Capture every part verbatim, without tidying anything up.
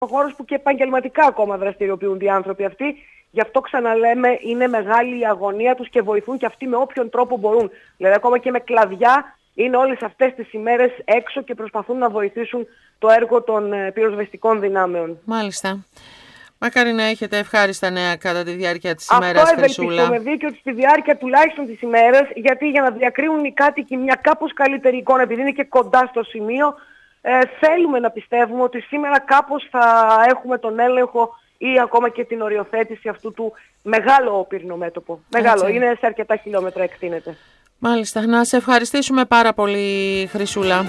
χώρος που και επαγγελματικά ακόμα δραστηριοποιούνται οι άνθρωποι αυτοί. Γι' αυτό ξαναλέμε, είναι μεγάλη η αγωνία τους και βοηθούν και αυτοί με όποιον τρόπο μπορούν. Δηλαδή ακόμα και με κλαδιά είναι όλες αυτές τις ημέρες έξω και προσπαθούν να βοηθήσουν το έργο των πυροσβεστικών δυνάμεων. Μάλιστα. Μακάρι να έχετε ευχάριστα νέα κατά τη διάρκεια της ημέρας, Αυτό Χρυσούλα. ευελπιστούμε, δίκιο ότι στη διάρκεια τουλάχιστον της ημέρας, γιατί για να διακρίνουν οι κάτοικοι μια κάπως καλύτερη εικόνα, επειδή είναι και κοντά στο σημείο, ε, θέλουμε να πιστεύουμε ότι σήμερα κάπως θα έχουμε τον έλεγχο ή ακόμα και την οριοθέτηση αυτού του μεγάλου πυρηνομέτωπου. Μεγάλο, είναι σε αρκετά χιλιόμετρα εκτείνεται. Μάλιστα. Να σε ευχαριστήσουμε πάρα πολύ, Χρυσούλα.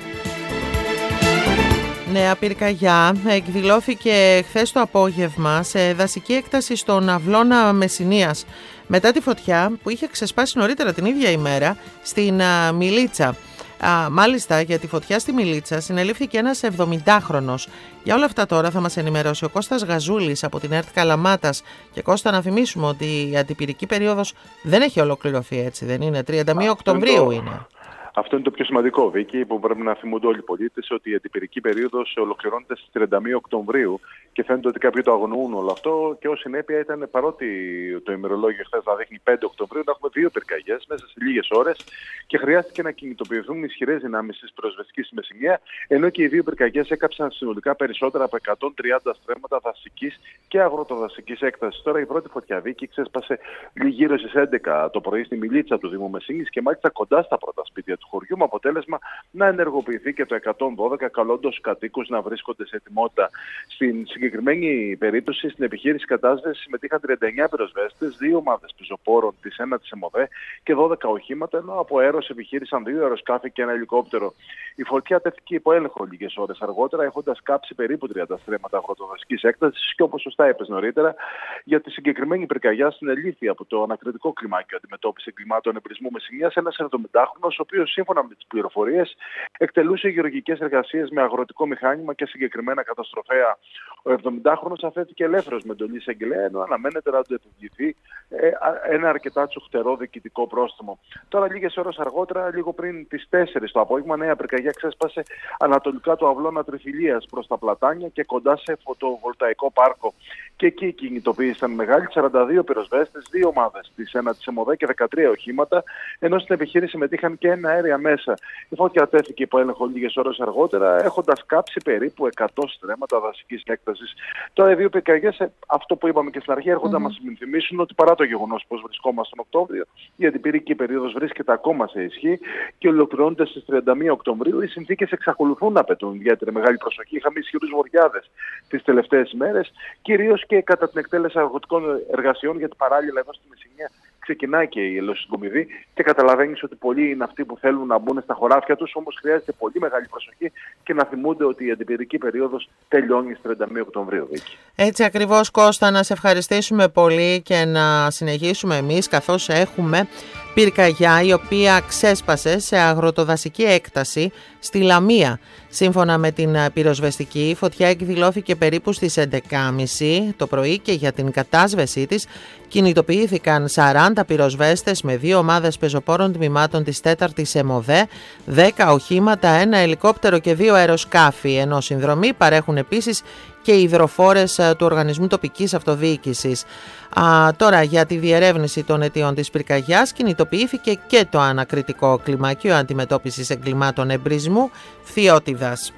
Νέα πυρκαγιά εκδηλώθηκε χθες το απόγευμα σε δασική έκταση στον Αυλώνα Μεσσηνίας μετά τη φωτιά που είχε ξεσπάσει νωρίτερα την ίδια ημέρα στην α, Μιλίτσα. Α, μάλιστα, για τη φωτιά στη Μιλίτσα συνελήφθηκε ένας εβδομηντάχρονος. Για όλα αυτά τώρα θα μας ενημερώσει ο Κώστας Γαζούλης από την ΕΡΤ Καλαμάτας. Και Κώστα, να θυμίσουμε ότι η αντιπυρική περίοδος δεν έχει ολοκληρωθεί, έτσι δεν είναι? τριάντα μία Οκτωβρίου είναι. Αυτό είναι το πιο σημαντικό, Βίκη, που πρέπει να θυμούνται όλοι οι πολίτες, ότι η αντιπυρική περίοδος ολοκληρώνεται στις τριάντα μία Οκτωβρίου και φαίνεται ότι κάποιοι το αγνοούν όλο αυτό. Και ως συνέπεια ήταν, παρότι το ημερολόγιο χθες θα δείχνει πέντε Οκτωβρίου, να έχουμε δύο πυρκαγιές μέσα σε λίγες ώρες και χρειάστηκε να κινητοποιηθούν ισχυρές δυνάμεις της πυροσβεστικής στη Μεσσηνία, ενώ και οι δύο πυρκαγιές έκαψαν συνολικά περισσότερα από εκατόν τριάντα στρέμματα δασικής και αγροτοδασικής έκτασης. Τώρα η πρώτη φωτιά, Βίκη, ξέσπασε γύρω στις έντεκα το πρωί στη Μιλίτσα του Δήμου Μεσσήνης και μάλιστα κοντά στα πρώτα σπίτια του χωριού, με αποτέλεσμα να ενεργοποιηθεί και το εκατόν δώδεκα, καλώντας κατοίκους να βρίσκονται σε ετοιμότητα. Στην συγκεκριμένη περίπτωση, στην επιχείρηση κατάσβεσης συμμετείχαν τριάντα εννέα πυροσβέστες, δύο ομάδες πεζοπόρων της ένατης ΕΜΟΔΕ και δώδεκα οχήματα, ενώ από αέρος επιχείρησαν δύο αεροσκάφη και ένα ελικόπτερο. Η φωτιά τέθηκε υπό έλεγχο λίγες ώρες αργότερα, έχοντας κάψει περίπου τριάντα στρέμματα αγροτοδασικής έκτασης και, όπως σωστά είπες νωρίτερα, για τη συγκεκριμένη πυρκαγιά συνελήφθη από το ανακριτικό κλιμάκιο αντιμετώπιση εγκλημάτων εμπρισμού Μεσσηνίας ένας εβδομηντάχρονος, ο οποίος σύμφωνα με τις πληροφορίες εκτελούσε γεωργικές εργασίες με αγροτικό μηχάνημα και συγκεκριμένα καταστροφέα. Ο εβδομηντάχρονος αφέθηκε ελεύθερος με εντολή εισαγγελέα, ενώ αναμένεται να του επιβληθεί ε, ένα αρκετά τσουχτερό διοικητικό πρόστιμο. Τώρα, λίγες ώρες αργότερα, λίγο πριν τις τέσσερις το απόγευμα, νέα πυρκαγιά ξέσπασε ανατολικά του Αυλώνα Τριφυλίας προς τα Πλατάνια και κοντά σε φωτοβολταϊκό πάρκο. Και εκεί η κινητοποίηση ήταν μεγάλη, σαράντα δύο πυροσβέστες, δύο ομάδες της ένατης ΕΜΟΔΕ και δεκατρία οχήματα, ενώ στην επιχείρηση συμμετείχαν και ένα αέρια μέσα. Η φωτιά τέθηκε υπό έλεγχο λίγες ώρες αργότερα, έχοντας κάψει περίπου εκατό στρέμματα δασικής έκτασης. Τώρα οι δύο πυρκαγιές, αυτό που είπαμε και στην αρχή, έρχονται mm-hmm. να μας υπενθυμίσουν ότι παρά το γεγονός πως βρισκόμαστε τον Οκτώβριο, η αντιπυρική περίοδος βρίσκεται ακόμα σε ισχύ και ολοκληρώνεται στις τριάντα μία Οκτωβρίου. Οι συνθήκες εξακολουθούν να απαιτούν ιδιαίτερη μεγάλη προσοχή. Είχαμε ισχυρούς βοριάδες τις τελευταίες ημέρες, κυρίως και κατά την εκτέλεση αγροτικών εργασιών, γιατί παράλληλα εδώ στη Μεσσηνία ξεκινάει και η ελαιοσυγκομιδή και καταλαβαίνεις ότι πολλοί είναι αυτοί που θέλουν να μπουν στα χωράφια τους, όμως χρειάζεται πολύ μεγάλη προσοχή και να θυμούνται ότι η αντιπυρική περίοδος τελειώνει στις τριάντα μία Οκτωβρίου. Έτσι ακριβώς, Κώστα, να σε ευχαριστήσουμε πολύ και να συνεχίσουμε εμείς, καθώς έχουμε πυρκαγιά η οποία ξέσπασε σε αγροτοδασική έκταση στη Λαμία. Σύμφωνα με την πυροσβεστική, η φωτιά εκδηλώθηκε περίπου στις έντεκα και μισή το πρωί και για την κατάσβεσή της κινητοποιήθηκαν σαράντα πυροσβέστες με δύο ομάδες πεζοπόρων τμήματων της τέταρτης ΕΜΟΔΕ, δέκα οχήματα, ένα ελικόπτερο και δύο αεροσκάφη, ενώ συνδρομή παρέχουν επίσης και οι υδροφόρες του Οργανισμού Τοπικής Αυτοδιοίκησης. Α, τώρα, για τη διερεύνηση των αιτιών της πυρκαγιάς κινητοποιήθηκε και το ανακριτικό κλιμάκιο αντιμετώπισης εγκλημάτων εμπρισμού Φθιώτιδας.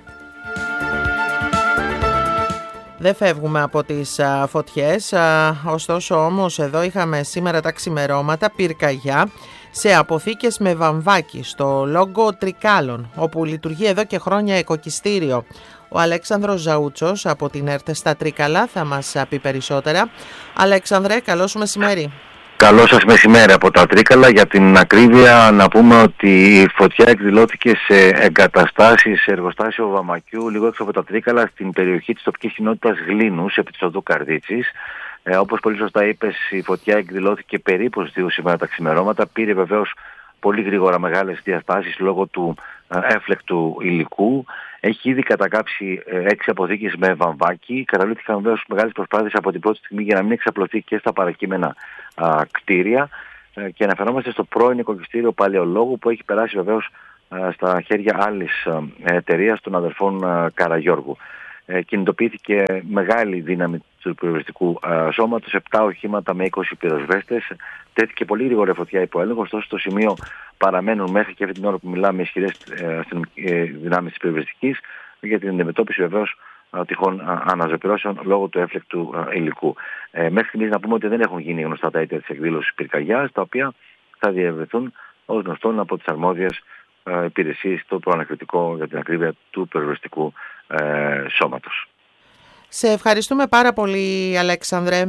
Δεν φεύγουμε από τις α, φωτιές, α, ωστόσο όμως εδώ είχαμε σήμερα τα ξημερώματα πυρκαγιά σε αποθήκες με βαμβάκι στο Λόγκο Τρικάλων, όπου λειτουργεί εδώ και χρόνια οικοκυστήριο. Ο Αλέξανδρος Ζαούτσος από την ΕΡΤ στα Τρίκαλα θα μας πει περισσότερα. Αλέξανδρε, καλό σου μεσημέρι. Καλό σας μεσημέρι από τα Τρίκαλα. Για την ακρίβεια να πούμε ότι η φωτιά εκδηλώθηκε σε εγκαταστάσεις, σε εργοστάσιο βαμακιού λίγο έξω από τα Τρίκαλα στην περιοχή της τοπικής κοινότητας Γλίνους επί της οδού Καρδίτσης. Ε, όπως πολύ σωστά είπες, η φωτιά εκδηλώθηκε περίπου στις δύο σήμερα τα ξημερώματα. Πήρε βεβαίως πολύ γρήγορα μεγάλες διαστάσεις λόγω του έφλεκτου υλικού. Έχει ήδη κατακάψει έξι αποθήκες με βαμβάκι. Καταλήφθηκαν βεβαίως μεγάλες προσπάθειες από την πρώτη στιγμή για να μην εξαπλωθεί και στα παρακείμενα α, κτίρια. Ε, και αναφερόμαστε στο πρώην οικοκυστήριο Παλαιολόγου, που έχει περάσει βεβαίως α, στα χέρια άλλης εταιρείας των αδερφών α, Καραγιώργου. ε, κινητοποιήθηκε μεγάλη δύναμη του πυροσβεστικού ε, σώματος, επτά οχήματα με είκοσι πυροσβέστες. Τέθηκε πολύ γρήγορα φωτιά υπό έλεγχο, ωστόσο στο σημείο παραμένουν μέχρι και αυτή την ώρα που μιλάμε ισχυρές ε, ε, δυνάμεις της πυροσβεστικής για την αντιμετώπιση βεβαίως τυχόν αναζωπυρώσεων λόγω του έφλεκτου υλικού. Ε, μέχρι στιγμής να πούμε ότι δεν έχουν γίνει γνωστά τα αίτια της εκδήλωσης πυρκαγιάς, τα οποία θα διευρυνθούν ως γνωστόν από τις αρμόδιες ε, υπηρεσίες στο προανακριτικό για την ακρίβεια του πυροσβεστικού ε, σώματος. Σε ευχαριστούμε πάρα πολύ, Αλέξανδρε.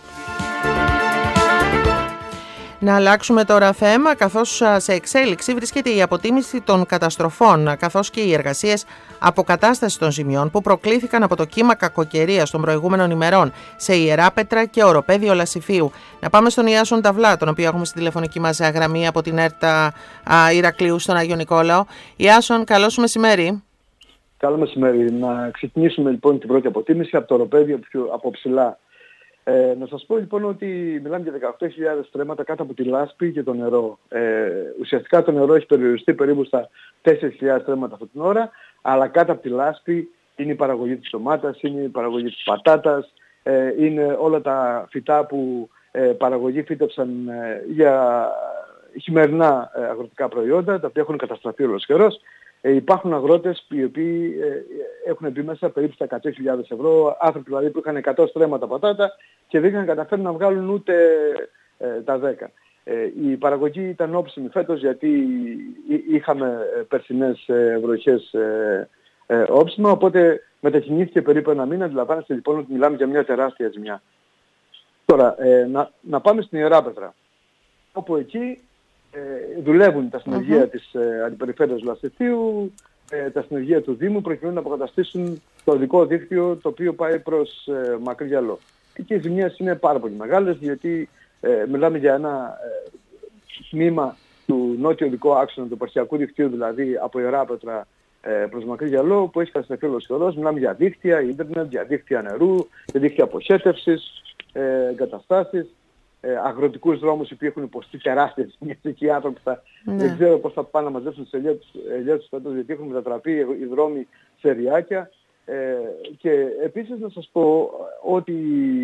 Να αλλάξουμε τώρα θέμα, καθώς σε εξέλιξη βρίσκεται η αποτίμηση των καταστροφών, καθώς και οι εργασίες αποκατάστασης των ζημιών που προκλήθηκαν από το κύμα κακοκαιρίας των προηγούμενων ημερών σε Ιεράπετρα και Οροπέδιο Λασιφίου. Να πάμε στον Ιάσον Ταυλά, τον οποίο έχουμε στη τηλεφωνική μας γραμμή από την ΕΡΤΑ Ηρακλείου στον Άγιο Νικόλαο. Ιάσον, καλό σου μεσημέρι. Καλό μεσημέρι. Να ξεκινήσουμε λοιπόν την πρώτη αποτίμηση από το Οροπέδιο από ψηλά. Ε, να σας πω λοιπόν ότι μιλάμε για δεκαοκτώ χιλιάδες στρέμματα κάτω από τη λάσπη και το νερό. Ε, ουσιαστικά το νερό έχει περιοριστεί περίπου στα τέσσερις χιλιάδες στρέμματα αυτή την ώρα, αλλά κάτω από τη λάσπη είναι η παραγωγή της ντομάτας, είναι η παραγωγή της πατάτας, ε, είναι όλα τα φυτά που ε, παραγωγή φύτεψαν ε, για χειμερινά ε, αγροτικά προϊόντα, τα οποία έχουν καταστραφεί ολοσχερός. Ε, υπάρχουν αγρότες οι οποίοι ε, έχουν μπει μέσα περίπου στα εκατό χιλιάδες ευρώ, άνθρωποι δηλαδή που είχαν εκατό στρέμματα πατάτα και δεν είχαν καταφέρει να βγάλουν ούτε ε, τα δέκα. Ε, η παραγωγή ήταν όψιμη φέτος γιατί είχαμε περσινές ε, βροχές ε, ε, όψιμα, οπότε μετακινήθηκε περίπου ένα μήνα. Αντιλαμβάνεστε λοιπόν ότι μιλάμε για μια τεράστια ζημιά. Τώρα, ε, να, να πάμε στην Ιεράπετρα, όπου εκεί Ε, δουλεύουν τα συνεργεία uh-huh. της ε, Αντιπεριφέρειας Λασιφίου, ε, τα συνεργεία του Δήμου, προκειμένου να αποκαταστήσουν το οδικό δίκτυο το οποίο πάει προς ε, Μακρυγιαλό. Και οι ζημιές είναι πάρα πολύ μεγάλες, γιατί ε, μιλάμε για ένα ε, τμήμα του νότιο οδικού άξονα του επαρχιακού δικτύου, δηλαδή από Ιεράπετρα ε, προς Μακρυγιαλό, που έχει καταστραφεί ολοσχερός. Μιλάμε για δίκτυα ίντερνετ, για δίκτυα νερού, για δίκτυα αποχέτευσης, ε, εγκαταστάσεις. Ε, αγροτικούς δρόμους οι οποίοι έχουν υποστεί τεράστιες ζημιές. Εκεί οι άνθρωποι θα, ναι. δεν ξέρω πώς θα πάνε να μαζέψουν τις ελιές τους φέτος, γιατί έχουν μετατραπεί οι δρόμοι σε ριάκια. Ε, και επίσης να σας πω ότι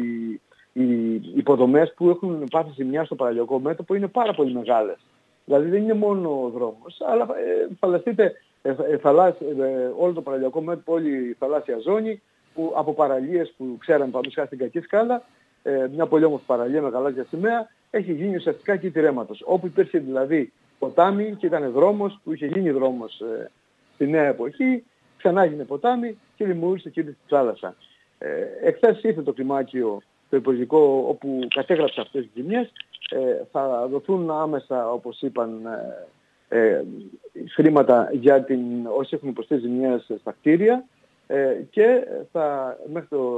οι υποδομές που έχουν πάθει ζημιά στο παραλιακό μέτωπο είναι πάρα πολύ μεγάλες. Δηλαδή δεν είναι μόνο ο δρόμος, αλλά ε, φανταστείτε ε, ε, ε, όλο το παραλιακό μέτωπο, όλη η θαλάσσια ζώνη, που από παραλίες που ξέραμε πάμε στην Κακή Σκάλα, μια πολύ όμορφη παραλία με γαλάζια σημαία, έχει γίνει ουσιαστικά κήτη ρέματος. Όπου υπήρχε δηλαδή ποτάμι και ήταν δρόμος που είχε γίνει δρόμος ε, στη νέα εποχή, ξανά έγινε ποτάμι και δημιούργησε κήτη στη θάλασσα. Ε, εχθές ήρθε το κλιμάκιο το υπουργικό όπου κατέγραψε αυτές τις ζημιές. Ε, θα δοθούν άμεσα, όπως είπαν, ε, ε, χρήματα για την, όσοι έχουν υποστεί ζημιές στα κτίρια ε, και θα μέχρι το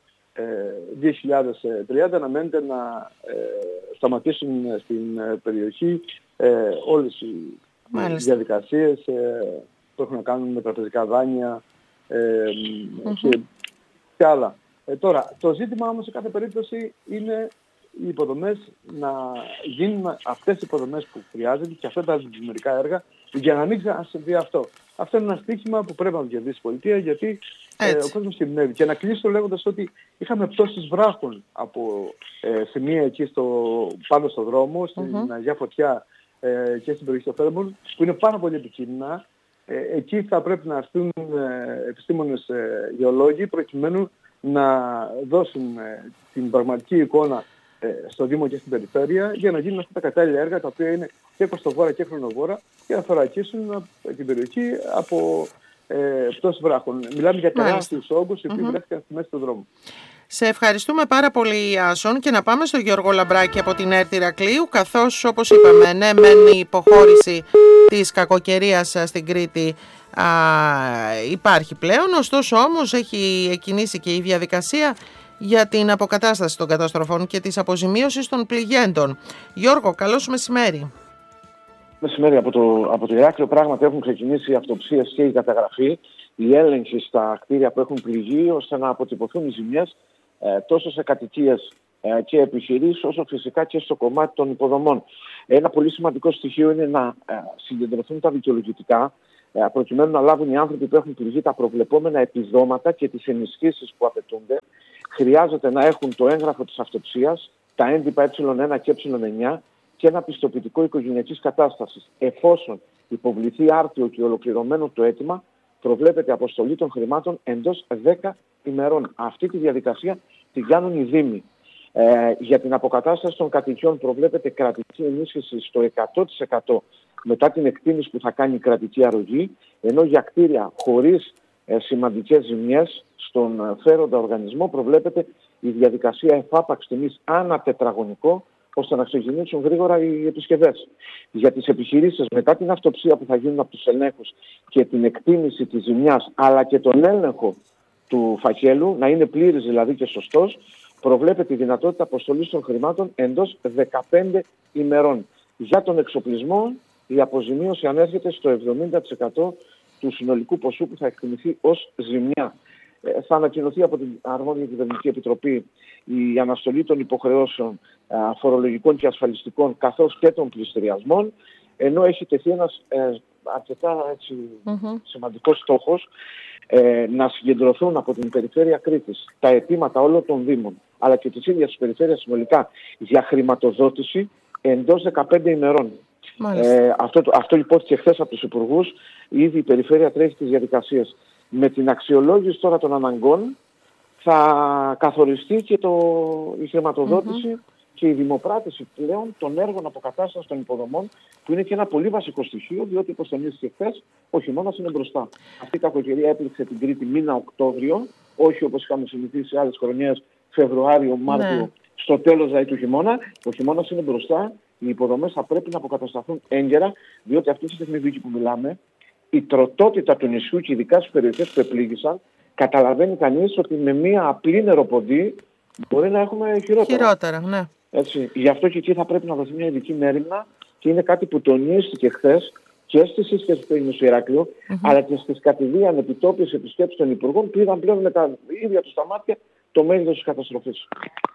δύο χιλιάδες τριάντα αναμένεται να ε, σταματήσουν στην ε, περιοχή ε, όλες οι Μάλιστα. διαδικασίες ε, που έχουν να κάνουν με τραπεζικά δάνεια ε, mm-hmm. και, και άλλα. Ε, τώρα, το ζήτημα όμως σε κάθε περίπτωση είναι οι υποδομές να γίνουν αυτές οι υποδομές που χρειάζονται και αυτά τα δημιουργικά έργα για να μην ξανασυμβεί αυτό. Αυτό είναι ένα στοίχημα που πρέπει να διαδίσει η πολιτεία, γιατί ε, ο κόσμος κινδυνεύει. Και να κλείσω λέγοντας ότι είχαμε πτώσεις βράχων από ε, σημεία εκεί στο, πάνω στο δρόμο, στην uh-huh. Αγιά Φωτιά ε, και στην περιοχή του Φέρμον, που είναι πάρα πολύ επικίνδυνα. Ε, εκεί θα πρέπει να έρθουν ε, επιστήμονες ε, γεωλόγοι προκειμένου να δώσουν ε, την πραγματική εικόνα ε, στο Δήμο και στην περιφέρεια για να γίνουν αυτά τα κατάλληλα έργα, τα οποία είναι και κοστοβόρα και χρονοβόρα, και να θωρακίσουν την περιοχή από ε, πτώσεις βράχων. Μιλάμε για τεράστιους όγκους οι οποίοι mm-hmm. βρέθηκαν στη μέση του δρόμου. Σε ευχαριστούμε πάρα πολύ, Άσον, και να πάμε στον Γιώργο Λαμπράκη από την ΕΡΤ Ηρακλείου, καθώς, όπως είπαμε, ναι, μεν η υποχώρηση της κακοκαιρίας στην Κρήτη α, υπάρχει πλέον, ωστόσο όμως έχει εκκινήσει και η διαδικασία για την αποκατάσταση των καταστροφών και της αποζημίωσης των πληγέντων. Γιώργο, καλό σου μεσημέρι. Μεσημέρι από το, από το Ηράκλειο. Πράγματι έχουν ξεκινήσει οι αυτοψίες και η καταγραφή, η έλεγχη στα κτίρια που έχουν πληγεί, ώστε να αποτυπωθούν οι ζημιές ε, τόσο σε κατοικίες ε, και επιχειρήσεις, όσο φυσικά και στο κομμάτι των υποδομών. Ένα πολύ σημαντικό στοιχείο είναι να ε, συγκεντρωθούν τα δικαιολογητικά ε, προκειμένου να λάβουν οι άνθρωποι που έχουν πληγεί τα προβλεπόμενα επιδόματα και τις ενισχύσεις που απαιτούνται, χρειάζεται να έχουν το έγγραφο της αυτοψίας, τα έντυπα ε ένα και ε εννιά και ένα πιστοποιητικό οικογενειακής κατάστασης. Εφόσον υποβληθεί άρτιο και ολοκληρωμένο το αίτημα, προβλέπεται αποστολή των χρημάτων εντός δέκα ημερών. Αυτή τη διαδικασία τη κάνουν οι Δήμοι. Ε, για την αποκατάσταση των κατοικιών προβλέπεται κρατική ενίσχυση στο εκατό τοις εκατό μετά την εκτίμηση που θα κάνει η κρατική αρρωγή, ενώ για κτίρια χωρίς ε, σημαντικές ζημιές στον φέροντα οργανισμό προβλέπεται η διαδικασία εφάπαξ τιμής ανά τετραγωνικό, ώστε να ξεκινήσουν γρήγορα οι επισκευές. Για τις επιχειρήσεις μετά την αυτοψία που θα γίνουν από τους ελέγχους και την εκτίμηση της ζημιάς, αλλά και τον έλεγχο του φακέλου, να είναι πλήρης δηλαδή και σωστός, προβλέπεται η δυνατότητα αποστολής των χρημάτων εντός δεκαπέντε ημερών. Για τον εξοπλισμό, η αποζημίωση ανέρχεται στο εβδομήντα τοις εκατό του συνολικού ποσού που θα εκτιμηθεί ως ζημιά. Ε, θα ανακοινωθεί από την αρμόδια κυβερνητική επιτροπή η αναστολή των υποχρεώσεων α, φορολογικών και ασφαλιστικών καθώς και των πληστηριασμών, ενώ έχει τεθεί ένας ε, αρκετά έτσι, mm-hmm. σημαντικός στόχος ε, να συγκεντρωθούν από την περιφέρεια Κρήτης τα αιτήματα όλων των Δήμων αλλά και της ίδιας της περιφέρειας συνολικά για χρηματοδότηση εντός δεκαπέντε ημερών. Ε, αυτό, αυτό υπόθηκε χθες από τους υπουργούς. Ήδη η περιφέρεια τρέχει τις διαδικασίες. Με την αξιολόγηση τώρα των αναγκών θα καθοριστεί και το, η χρηματοδότηση mm-hmm. και η δημοπράτηση πλέον των έργων αποκατάστασης των υποδομών, που είναι και ένα πολύ βασικό στοιχείο, διότι όπως τονίστηκε χθες, ο χειμώνας είναι μπροστά. Αυτή η κακοκαιρία έπληξε την Κρήτη μήνα Οκτώβριο, όχι όπως είχαμε συνηθίσει σε άλλες χρονιές Φεβρουάριο, Μάρτιο, ναι. στο τέλος δηλαδή του χειμώνα. Ο χειμώνας είναι μπροστά, οι υποδομές θα πρέπει να αποκατασταθούν έγκαιρα, διότι αυτή τη στιγμή που μιλάμε, η τροτότητα του νησιού και ειδικά στις περιοχές που επλήγησαν, καταλαβαίνει κανείς ότι με μία απλή νεροποντή μπορεί να έχουμε χειρότερα. Χειρότερα, ναι. Έτσι. Γι' αυτό και εκεί θα πρέπει να δοθεί μια ειδική μέριμνα και είναι κάτι που τονίστηκε χθες και στη σύσκεψη του Ινου Ηράκλειο, mm-hmm. αλλά και στις κατηδίαν επιτόπιες επισκέψεις των υπουργών που είδαν πλέον με τα ίδια τους τα μάτια το μέγεθος της καταστροφής.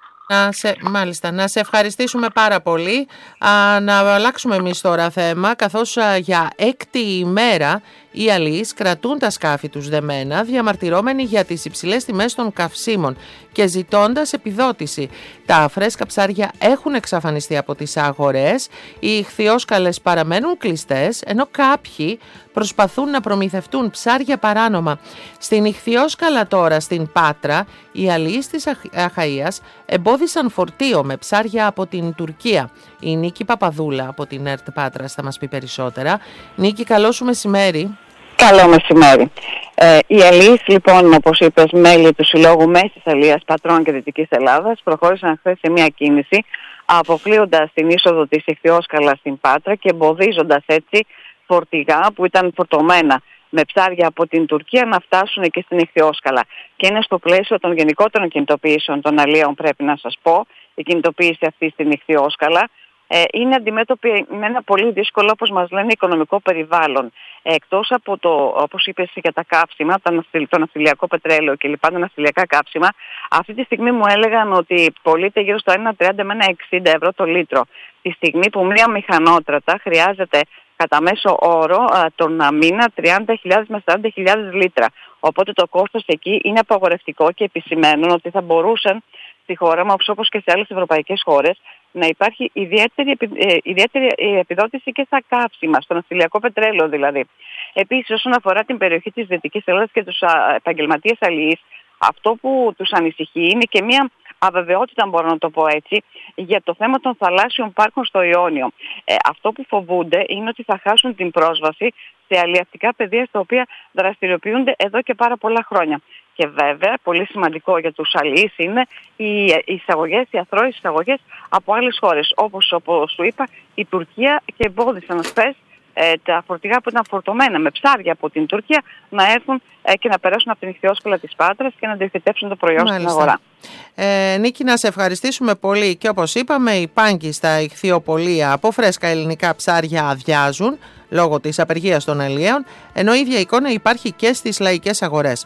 Να σε, μάλιστα, να σε ευχαριστήσουμε πάρα πολύ. Α, να αλλάξουμε εμείς τώρα θέμα, καθώς α, για έκτη ημέρα οι αλλοίς κρατούν τα σκάφη τους δεμένα, διαμαρτυρώμενοι για τις υψηλές τιμές των καυσίμων και ζητώντας επιδότηση. Τα φρέσκα ψάρια έχουν εξαφανιστεί από τις αγορές, οι ιχθυόσκαλες παραμένουν κλειστές, ενώ κάποιοι προσπαθούν να προμηθευτούν ψάρια παράνομα. Στην Ιχθυόσκαλα τώρα, στην Πάτρα, οι αλλοίς της Αχαΐας εμπόδισαν φορτίο με ψάρια από την Τουρκία. Η Νίκη Παπαδούλα από την ΕΡΤ Πάτρας θα μας πει περισσότερα. Νίκη, καλό σου μεσημέρι. Καλό μεσημέρι. Ε, οι αλλοίς, λοιπόν, όπως είπες, μέλη του Συλλόγου Μέσης Αλίας Πατρών και Δυτικής Ελλάδας, προχώρησαν χθες σε μια κίνηση, αποκλείοντας την είσοδο της Ιχθυόσκαλα στην Πάτρα και εμποδίζοντας έτσι φορτηγά που ήταν φορτωμένα με ψάρια από την Τουρκία να φτάσουν και στην Ιχθυόσκαλα. Και είναι στο πλαίσιο των γενικότερων κινητοποιήσεων των αλλιέων, πρέπει να σας πω, η κινητοποίηση αυτή στην Ιχθυόσκαλα. Ε, είναι αντιμέτωπη με ένα πολύ δύσκολο, όπως μας λένε, οικονομικό περιβάλλον. Ε, εκτός από το, όπως είπες, για τα καύσιμα, το ναυτιλιακό πετρέλαιο και λοιπά, τα ναυτιλιακά καύσιμα, αυτή τη στιγμή μου έλεγαν ότι πωλείται γύρω στο ένα τριάντα με ένα εξήντα ευρώ το λίτρο. Τη στιγμή που μια μηχανότρατα χρειάζεται κατά μέσο όρο α, τον μήνα τριάντα χιλιάδες με σαράντα χιλιάδες λίτρα. Οπότε το κόστος εκεί είναι απαγορευτικό και επισημαίνουν ότι θα μπορούσαν στη χώρα μας, όπως και σε άλλες ευρωπαϊκές χώρες, να υπάρχει ιδιαίτερη, ε, ιδιαίτερη επιδότηση και στα καύσιμα, στο ναυτιλιακό πετρέλαιο δηλαδή. Επίσης, όσον αφορά την περιοχή της Δυτικής Ελλάδας και τους επαγγελματίες αλλοίς, αυτό που τους ανησυχεί είναι και μια αβεβαιότητα, μπορώ να το πω έτσι, για το θέμα των θαλάσσιων πάρκων στο Ιόνιο. Ε, αυτό που φοβούνται είναι ότι θα χάσουν την πρόσβαση σε αλλιευτικά πεδία στα οποία δραστηριοποιούνται εδώ και πάρα πολλά χρόνια. Και βέβαια, πολύ σημαντικό για τους αλλοίς είναι οι εισαγωγές, οι αθρώες εισαγωγές από άλλες χώρες. Όπως, όπως σου είπα, η Τουρκία, και εμπόδισαν χθες ε, τα φορτηγά που ήταν φορτωμένα με ψάρια από την Τουρκία να έρθουν ε, και να περάσουν από την Ιχθυόσκαλα της Πάτρας και να διοχετεύσουν το προϊόν Μάλιστα. στην αγορά. Ε, Νίκη, να σε ευχαριστήσουμε πολύ. Και όπως είπαμε, οι πάγκοι στα ιχθυοπολεία από φρέσκα ελληνικά ψάρια αδειάζουν λόγω της απεργίας των αλλιέων, ενώ η ίδια εικόνα υπάρχει και στις λαϊκές αγορές.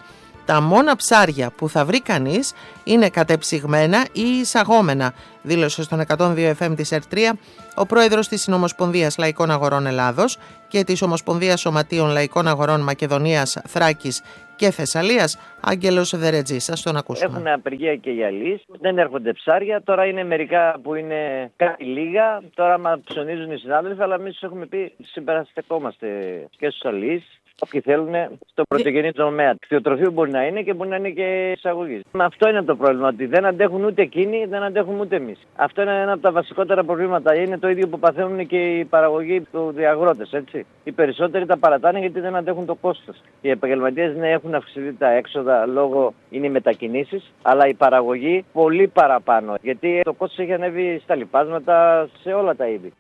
Τα μόνα ψάρια που θα βρει κανείς είναι κατεψυγμένα ή εισαγόμενα, δήλωσε στον εκατόν δύο εφ εμ της ΕΡΤ τρία ο πρόεδρος της Συνομοσπονδίας Λαϊκών Αγορών Ελλάδος και της Ομοσπονδίας Σωματείων Λαϊκών Αγορών Μακεδονίας, Θράκης και Θεσσαλίας, Άγγελος Δερετζής. Ας τον ακούσουμε. Έχουν απεργία και οι αλείς, δεν έρχονται ψάρια. Τώρα είναι μερικά που είναι κάτι λίγα. Τώρα μα ψωνίζουν οι συνάδελφοι, αλλά εμείς έχουμε πει συμπεραστεκόμαστε και στους αλείς. Όποιοι θέλουν στο πρωτογενή τομέα. Κτηνοτροφείο μπορεί να είναι και μπορεί να είναι και εισαγωγή. Αυτό είναι το πρόβλημα, ότι δεν αντέχουν ούτε εκείνοι, δεν αντέχουν ούτε εμείς. Αυτό είναι ένα από τα βασικότερα προβλήματα. Είναι το ίδιο που παθαίνουν και οι παραγωγοί του αγρότες, έτσι. Οι περισσότεροι τα παρατάνε γιατί δεν αντέχουν το κόστος. Οι επαγγελματίες ναι, έχουν αυξηθεί τα έξοδα λόγω είναι οι μετακινήσεις, αλλά η παραγωγή πολύ παραπάνω. Γιατί το κόστος έχει ανέβει στα λιπάσματα, σε όλα τα είδη.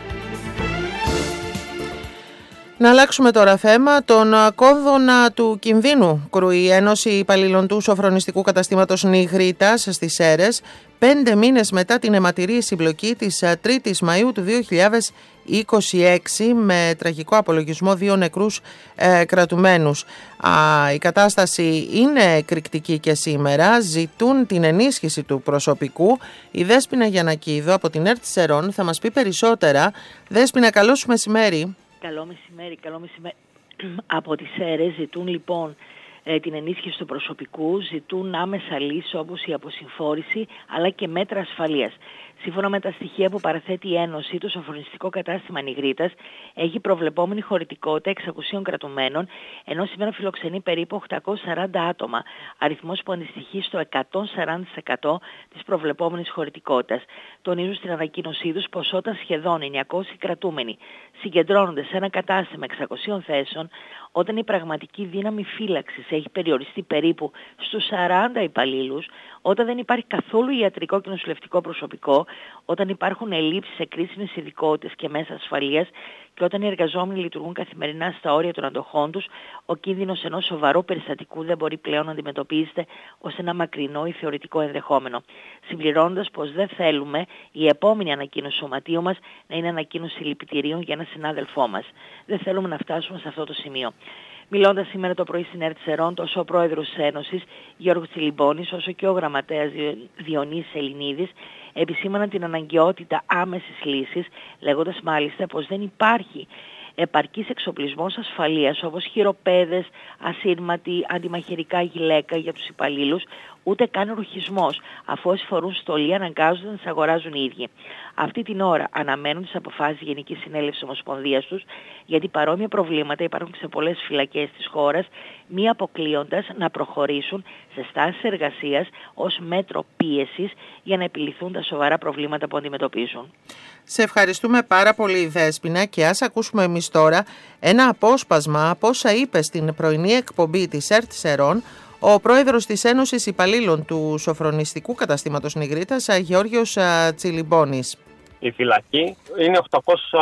Να αλλάξουμε τώρα θέμα. Τον κόδωνα του κινδύνου κρούει η Ένωση Υπαλλήλων του Σοφρονιστικού Καταστήματος Νιγρίτας στις Σέρρες, πέντε μήνες μετά την αιματηρή συμπλοκή της τρίτης Μαΐου του δύο χιλιάδες είκοσι έξι με τραγικό απολογισμό δύο νεκρούς ε, κρατουμένους. Α, η κατάσταση είναι εκρηκτική και σήμερα. Ζητούν την ενίσχυση του προσωπικού. Η Δέσποινα Γιαννακίδου από την ΕΡΤ Σερών θα μας πει περισσότερα. Δέσποινα, καλό σου μεσημέρι. Καλό μεσημέρι, καλό μεσημέρι. Από τις ΣΕΡΕΣ ζητούν λοιπόν ε, την ενίσχυση του προσωπικού, ζητούν άμεσα λύσεις όπως η αποσυμφόρηση αλλά και μέτρα ασφαλείας. Σύμφωνα με τα στοιχεία που παραθέτει η Ένωση, το σοφρονιστικό κατάστημα Νιγρίτας έχει προβλεπόμενη χωρητικότητα εξακόσιων κρατουμένων, ενώ σήμερα φιλοξενεί περίπου οκτακόσια σαράντα άτομα, αριθμός που αντιστοιχεί στο εκατόν σαράντα τοις εκατό της προβλεπόμενης χωρητικότητας. Τονίζουν στην ανακοίνωσή τους πως όταν σχεδόν εννιακόσιοι κρατούμενοι συγκεντρώνονται σε ένα κατάστημα εξακοσίων θέσεων, όταν η πραγματική δύναμη φύλαξης έχει περιοριστεί περίπου στους σαράντα υπαλλήλους, όταν δεν υπάρχει καθόλου ιατρικό και νοσηλευτικό προσωπικό, όταν υπάρχουν ελλείψεις σε κρίσιμες ειδικότητες και μέσα ασφαλείας και όταν οι εργαζόμενοι λειτουργούν καθημερινά στα όρια των αντοχών τους, ο κίνδυνος ενός σοβαρού περιστατικού δεν μπορεί πλέον να αντιμετωπίζεται ως ένα μακρινό ή θεωρητικό ενδεχόμενο. Συμπληρώνοντας πως δεν θέλουμε η επόμενη ανακοίνωση σωματείου μας να είναι ανακοίνωση λυπητηρίων για ένα συνάδελφό μας. Δεν θέλουμε να φτάσουμε σε αυτό το σημείο. Μιλώντας σήμερα το πρωί στην ΕΡΤ Σερών, τόσο ο πρόεδρος της Ένωσης Γιώργος Τσιλιμπώνης, όσο και ο γραμματέας Διονύσης Ελληνίδης επισήμαναν την αναγκαιότητα άμεσης λύσης, λέγοντας μάλιστα πως δεν υπάρχει επαρκής εξοπλισμός ασφαλείας όπως χειροπέδες, ασύρματοι, αντιμαχαιρικά γυλαίκα για τους υπαλλήλους, ούτε καν ρουχισμός, αφού όσοι φορούν στολή αναγκάζονται να τις αγοράζουν οι ίδιοι. Αυτή την ώρα αναμένουν τις αποφάσεις Γενικής Συνέλευσης Ομοσπονδίας τους, γιατί παρόμοια προβλήματα υπάρχουν σε πολλές φυλακές της χώρας, μη αποκλείοντας να προχωρήσουν σε στάσεις εργασίας ως μέτρο πίεσης για να επιληθούν τα σοβαρά προβλήματα που αντιμετωπίζουν. Σε ευχαριστούμε πάρα πολύ, Δέσποινα, και ας ακούσουμε εμείς τώρα ένα απόσπασμα από όσα είπε στην πρωινή εκπομπή της ΕΡΤ Σερών ο πρόεδρος της Ένωσης Υπαλλήλων του Σοφρονιστικού Καταστήματος Νιγρίτας, Γεώργιος Τσιλιμπώνης. Η φυλακή είναι οκτακόσια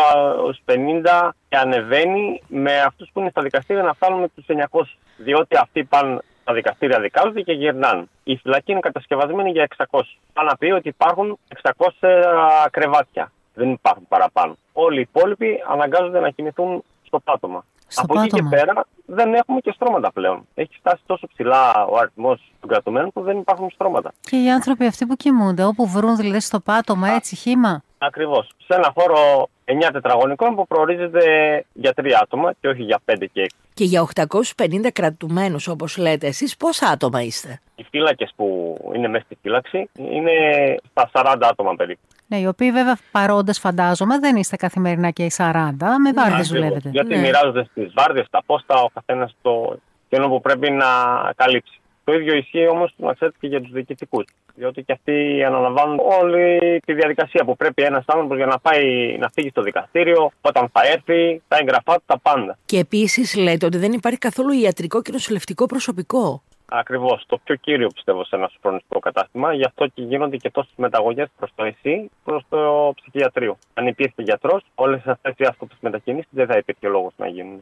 πενήντα και ανεβαίνει με αυτούς που είναι στα δικαστήρια να φτάνουν τους εννιακόσιους. Διότι αυτοί πάνε στα δικαστήρια, δικάζονται και γυρνάνε. Η φυλακή είναι κατασκευασμένη για εξακόσια. Πάνω να πει ότι υπάρχουν εξακόσια κρεβάτια. Δεν υπάρχουν παραπάνω. Όλοι οι υπόλοιποι αναγκάζονται να κοιμηθούν στο πάτωμα. Στο Από πάτωμα. εκεί και πέρα δεν έχουμε και στρώματα πλέον. Έχει φτάσει τόσο ψηλά ο αριθμός των κρατουμένων που δεν υπάρχουν στρώματα. Και οι άνθρωποι αυτοί που κοιμούνται, όπου βρουν δηλαδή στο πάτωμα, έτσι χύμα. Ακριβώς. Σε ένα χώρο εννιά τετραγωνικών που προορίζεται για τρία άτομα και όχι για πέντε και έξι. Και για οκτακόσιους πενήντα κρατουμένους, όπως λέτε εσείς, πόσα άτομα είστε? Οι φύλακες που είναι μέσα στη φύλαξη είναι στα σαράντα άτομα περίπου. Ναι, οι οποίοι βέβαια παρόντες φαντάζομαι δεν είστε καθημερινά και οι σαράντα, με βάρδιες δουλεύετε. Γιατί Ναι. μοιράζονται στις βάρδιες, τα πόστα, ο καθένας το κενό που πρέπει να καλύψει. Το ίδιο ισχύει όμως, να ξέρετε, και για τους διοικητικούς. Διότι και αυτοί αναλαμβάνουν όλη τη διαδικασία που πρέπει ένας άνθρωπος για να πάει να φύγει στο δικαστήριο, όταν θα έρθει, τα έγγραφά του, τα πάντα. Και επίσης λέτε ότι δεν υπάρχει καθόλου ιατρικό και νοσηλευτικό προσωπικό. Ακριβώς. Το πιο κύριο πιστεύω σε ένα σοφρονιστικό κατάστημα. Γι' αυτό και γίνονται και τόσες μεταγωγές προς το ΕΣΥ, προς το ψυχιατρίο. Αν υπήρχε γιατρός, όλες αυτές οι άσκοπες μετακινήσεις δεν θα υπήρχε λόγος να γίνουν.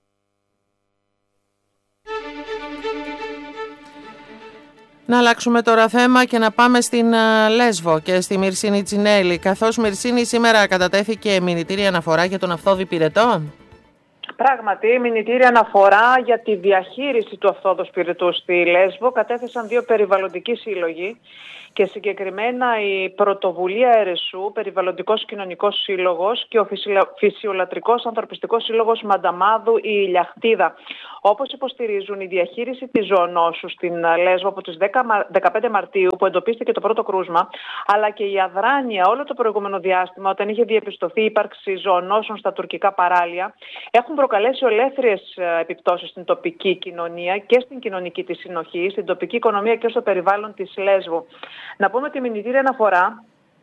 Να αλλάξουμε τώρα θέμα και να πάμε στην uh, Λέσβο και στη Μυρσίνη Τζινέλη. Καθώς Μυρσίνη σήμερα κατατέθηκε μηνυτήρια αναφορά για τον Αυθόδη Πυρετό. Πράγματι, μηνυτήρια αναφορά για τη διαχείριση του αυθόδους πυρετού στη Λέσβο κατέθεσαν δύο περιβαλλοντικοί σύλλογοι και συγκεκριμένα η Πρωτοβουλία Ερεσού, Περιβαλλοντικός Κοινωνικός Σύλλογος και ο Φυσιολατρικός Ανθρωπιστικός Σύλλογος Μανταμάδου η Ηλιαχτίδα. Όπως υποστηρίζουν, η διαχείριση της ζωονόσου στην Λέσβο από τις δεκαπέντε Μαρτίου που εντοπίστηκε το πρώτο κρούσμα, αλλά και η αδράνεια όλο το προηγούμενο διάστημα όταν είχε διαπιστωθεί η ύπαρξη ζωονόσων στα τουρκικά παράλια, έχουν προκαλέσει ολέθριες επιπτώσεις στην τοπική κοινωνία και στην κοινωνική της συνοχή, στην τοπική οικονομία και στο περιβάλλον της Λέσβου. Να πούμε ότι η μηνυτήρια αναφορά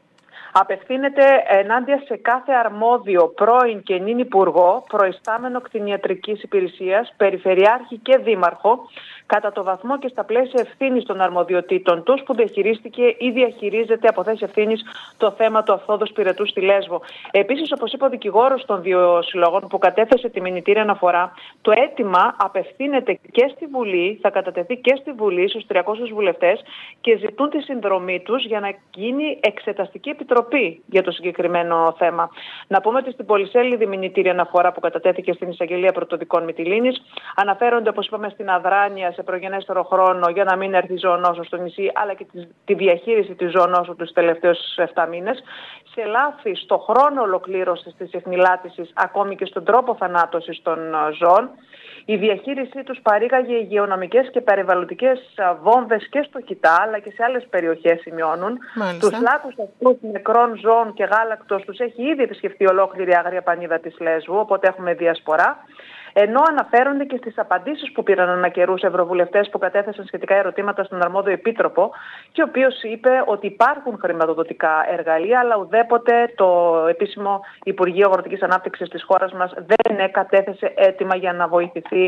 απευθύνεται ενάντια σε κάθε αρμόδιο πρώην και νυν υπουργό, προϊστάμενο κτηνιατρικής υπηρεσίας, περιφερειάρχη και δήμαρχο, κατά το βαθμό και στα πλαίσια ευθύνης των αρμοδιοτήτων τους που διαχειρίστηκε ή διαχειρίζεται από θέση ευθύνης το θέμα του αυθόδους πυρετού στη Λέσβο. Επίσης, όπως είπε ο δικηγόρος των δύο συλλόγων που κατέθεσε τη μηνυτήρια αναφορά, το αίτημα απευθύνεται και στη Βουλή, θα κατατεθεί και στη Βουλή στους τριακόσιους βουλευτές και ζητούν τη συνδρομή τους για να γίνει εξεταστική επιτροπή για το συγκεκριμένο θέμα. Να πούμε ότι στην πολυσέλιδη μηνυτήρια αναφορά που κατατέθηκε στην Εισαγγελία Πρωτοδικών Μυτιλήνης αναφέρονται, όπως είπαμε, στην αδράνεια σε προγενέστερο χρόνο για να μην έρθει ζωονόσο στο νησί, αλλά και τη διαχείριση της ζωονόσου τους τελευταίους επτά μήνες, σε λάθη στο χρόνο ολοκλήρωσης της εχνηλάτησης, ακόμη και στον τρόπο θανάτωσης των ζώων. Η διαχείρισή τους παρήγαγε υγειονομικές και περιβαλλοντικές βόμβες και στο Κιτά, αλλά και σε άλλες περιοχές σημειώνουν. Μάλιστα. Τους λάκους αυτούς νεκρών ζώων και γάλακτος τους έχει ήδη επισκεφτεί ολόκληρη η Άγρια Πανίδα της Λέσβου, οπότε έχουμε διασπορά. Ενώ αναφέρονται και στις απαντήσεις που πήραν ανά καιρούς ευρωβουλευτές που κατέθεσαν σχετικά ερωτήματα στον αρμόδιο επίτροπο και ο οποίος είπε ότι υπάρχουν χρηματοδοτικά εργαλεία, αλλά ουδέποτε το επίσημο Υπουργείο Αγροτικής Ανάπτυξης της χώρας μας δεν κατέθεσε έτοιμα για να βοηθηθεί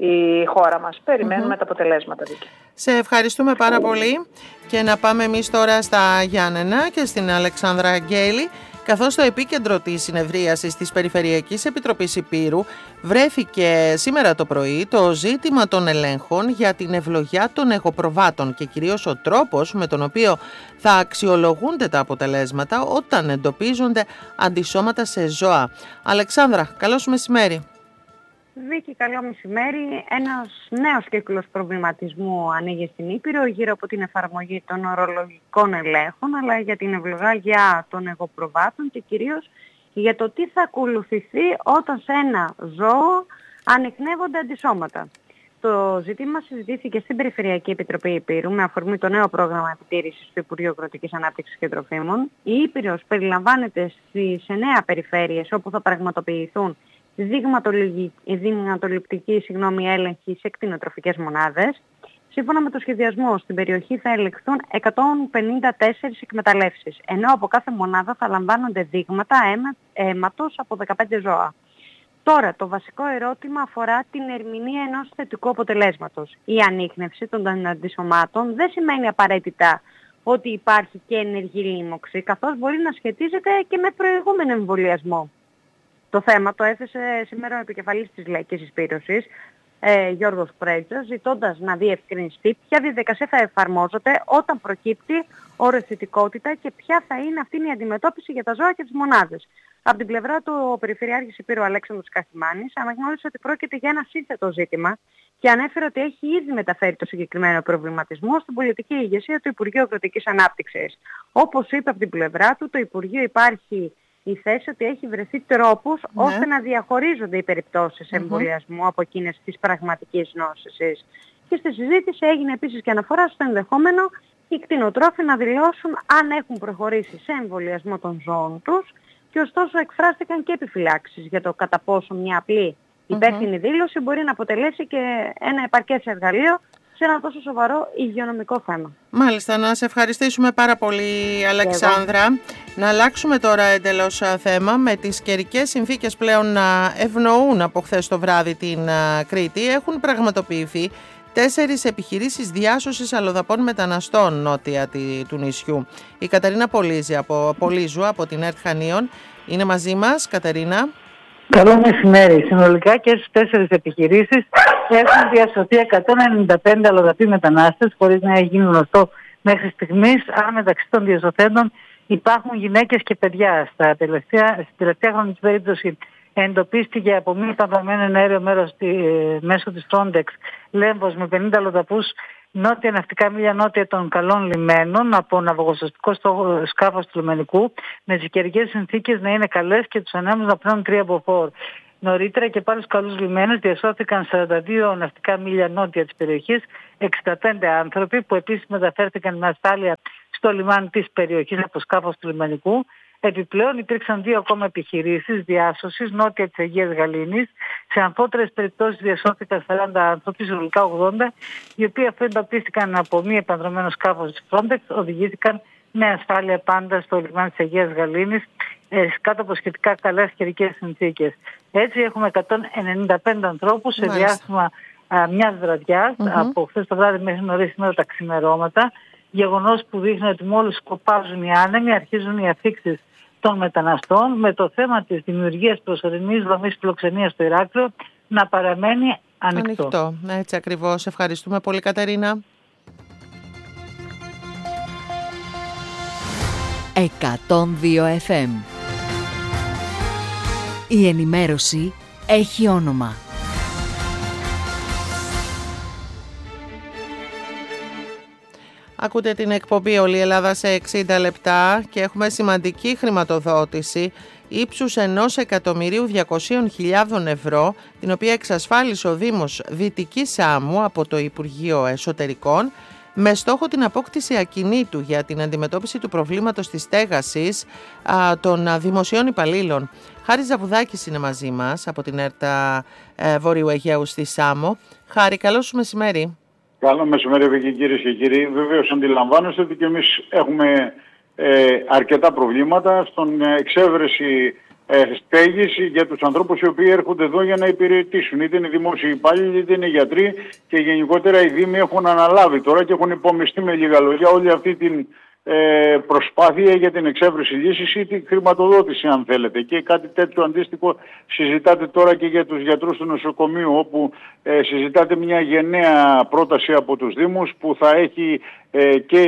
η χώρα μας. Περιμένουμε mm-hmm. τα αποτελέσματα. Δίκη. Σε ευχαριστούμε πάρα πολύ και να πάμε εμείς τώρα στα Γιάννενα και στην Αλεξάνδρα Αγγέλη, καθώς στο επίκεντρο της συνεδρίασης της Περιφερειακής Επιτροπής Ηπείρου βρέθηκε σήμερα το πρωί το ζήτημα των ελέγχων για την ευλογιά των εγωπροβάτων και κυρίως ο τρόπος με τον οποίο θα αξιολογούνται τα αποτελέσματα όταν εντοπίζονται αντισώματα σε ζώα. Αλεξάνδρα, καλώς μεσημέρι. Βίκη, καλό μεσημέρι. Ένας νέος κύκλος προβληματισμού ανοίγει στην Ήπειρο γύρω από την εφαρμογή των ορολογικών ελέγχων, αλλά για την ευλογία των εγωπροβάτων και κυρίως για το τι θα ακολουθηθεί όταν σε ένα ζώο ανιχνεύονται αντισώματα. Το ζήτημα συζητήθηκε στην Περιφερειακή Επιτροπή Ηπείρου με αφορμή το νέο πρόγραμμα επιτήρησης του Υπουργείου Αγροτικής Ανάπτυξης και Τροφίμων. Η Ήπειρος περιλαμβάνεται στις εννέα περιφέρειες όπου θα πραγματοποιηθούν δειγματοληπτική συγγνώμη, έλεγχη σε κτηνοτροφικές μονάδες. Σύμφωνα με το σχεδιασμό, στην περιοχή θα ελεγχθούν εκατόν πενήντα τέσσερις εκμεταλλεύσεις, ενώ από κάθε μονάδα θα λαμβάνονται δείγματα αίματος από δεκαπέντε ζώα. Τώρα, το βασικό ερώτημα αφορά την ερμηνεία ενός θετικού αποτελέσματος. Η ανίχνευση των αντισωμάτων δεν σημαίνει απαραίτητα ότι υπάρχει και ενεργή λίμωξη, καθώς μπορεί να σχετίζεται και με προηγούμενο εμβολιασμό. Το θέμα το έθεσε σήμερα ο επικεφαλής της Λαϊκής Εισπήρωσης, ε, Γιώργος Πρέτζας, ζητώντας να διευκρινιστεί ποια διαδικασία θα εφαρμόζεται όταν προκύπτει οροθετικότητα και ποια θα είναι αυτή η αντιμετώπιση για τα ζώα και τις μονάδες. Από την πλευρά του, ο Περιφερειάρχης Ηπείρου Αλέξανδρος Καστιμάνης αναγνώρισε ότι πρόκειται για ένα σύνθετο ζήτημα και ανέφερε ότι έχει ήδη μεταφέρει το συγκεκριμένο προβληματισμό στην πολιτική ηγεσία του Υπουργείου Αγροτικής Ανάπτυξης. Όπως είπε από την πλευρά του, το Υπουργείο υπάρχει η θέση ότι έχει βρεθεί τρόπος ναι. ώστε να διαχωρίζονται οι περιπτώσεις mm-hmm. εμβολιασμού από εκείνες της πραγματικής νόσησης. Και στη συζήτηση έγινε επίσης και αναφορά στο ενδεχόμενο οι κτηνοτρόφοι να δηλώσουν αν έχουν προχωρήσει σε εμβολιασμό των ζώων τους και ωστόσο εκφράστηκαν και επιφυλάξεις για το κατά πόσο μια απλή υπεύθυνη mm-hmm. δήλωση μπορεί να αποτελέσει και ένα επαρκές εργαλείο σε ένα τόσο σοβαρό υγειονομικό θέμα. Μάλιστα, να σε ευχαριστήσουμε πάρα πολύ, Αλεξάνδρα. Να αλλάξουμε τώρα εντελώς θέμα. Με τις καιρικές συνθήκες πλέον να ευνοούν από χθες το βράδυ την Κρήτη, έχουν πραγματοποιηθεί τέσσερις επιχειρήσεις διάσωσης αλλοδαπών μεταναστών νότια του νησιού. Η Καταρίνα Πολύζου από, Πολύζου από την ΕΡΤ Χανίων είναι μαζί μας. Καταρίνα. Καλό μεσημέρι. Συνολικά και στις τέσσερις επιχειρήσεις έχουν διασωθεί εκατόν ενενήντα πέντε αλλοδαποί μετανάστες, χωρίς να έχει γίνει γνωστό μέχρι στιγμής αν μεταξύ των διασωθέντων υπάρχουν γυναίκες και παιδιά. Στα τελευταία, στην τελευταία χρονική περίπτωση εντοπίστηκε από μη επανδρομένο εναέριο μέρος μέσω της Frontex Λέμβος με πενήντα αλλοδαπούς νότια ναυτικά μίλια νότια των καλών λιμένων από ναυαγοσωστικό σκάφος του λιμενικού, με τις καιρικές συνθήκες να είναι καλές και τους ανέμους να πνέουν τρία μποφόρ. Νωρίτερα και πάλι στους καλούς λιμένες διασώθηκαν σαράντα δύο ναυτικά μίλια νότια της περιοχής, εξήντα πέντε άνθρωποι που επίσης μεταφέρθηκαν με ασφάλεια στο λιμάνι της περιοχής από σκάφος του λιμενικού. Επιπλέον υπήρξαν δύο ακόμα επιχειρήσεις διάσωσης νότια της Αγίας Γαλήνης. Σε αμφότερες περιπτώσεις διασώθηκαν σαράντα άνθρωποι, συνολικά ογδόντα, οι οποίοι αφού εντοπίστηκαν από μη επανδρομένο σκάφος της Frontex, οδηγήθηκαν με ασφάλεια πάντα στο λιμάνι της Αγίας Γαλήνης, κάτω από σχετικά καλές καιρικές συνθήκες. Έτσι έχουμε εκατόν ενενήντα πέντε ανθρώπους σε διάστημα α, μιας βραδιάς, mm-hmm. από χθες το βράδυ μέχρι νωρίς σήμερα τα ξημερώματα. Γεγονός που δείχνει ότι μόλις σκοπάζουν οι άνεμοι αρχίζουν οι αφήξεις των μεταναστών, με το θέμα της δημιουργίας προσωρινής δομής φιλοξενίας στο Ηράκλειο να παραμένει ανοιχτό. Ανοιχτό, έτσι ακριβώς. Ευχαριστούμε πολύ, Κατερίνα. εκατόν δύο εφ εμ. Η ενημέρωση έχει όνομα. Ακούτε την εκπομπή «Όλη η Ελλάδα σε εξήντα λεπτά» και έχουμε σημαντική χρηματοδότηση ύψους ενός εκατομμυρίου διακοσίων χιλιάδων ευρώ, την οποία εξασφάλισε ο Δήμος Δυτικής Σάμου από το Υπουργείο Εσωτερικών, με στόχο την απόκτηση ακινήτου για την αντιμετώπιση του προβλήματος της στέγασης α, των α, δημοσίων υπαλλήλων. Χάρη Ζαβουδάκης είναι μαζί μας από την ΕΡΤΑ ε, Βορείου Αιγαίου στη Σάμο. Χάρη, καλό σου μεσημέρι. Καλό μεσημέρι, κυρίες και κύριοι. Βεβαίως αντιλαμβάνεστε ότι και εμείς έχουμε ε, αρκετά προβλήματα στον εξέβρεση ε, στέγης για τους ανθρώπους οι οποίοι έρχονται εδώ για να υπηρετήσουν. Είτε είναι δημόσιοι υπάλληλοι, είτε είναι γιατροί, και γενικότερα οι δήμοι έχουν αναλάβει τώρα και έχουν υπομειστεί με λίγα λόγια όλη αυτή την ε, προσπάθεια για την εξέβρεση λύσης ή την χρηματοδότηση, αν θέλετε. Και κάτι τέτοιο αντίστοιχο συζητάτε τώρα και για τους γιατρούς του νοσοκομείου, όπου ε, συζητάτε μια γενναία πρόταση από τους Δήμους που θα έχει ε, και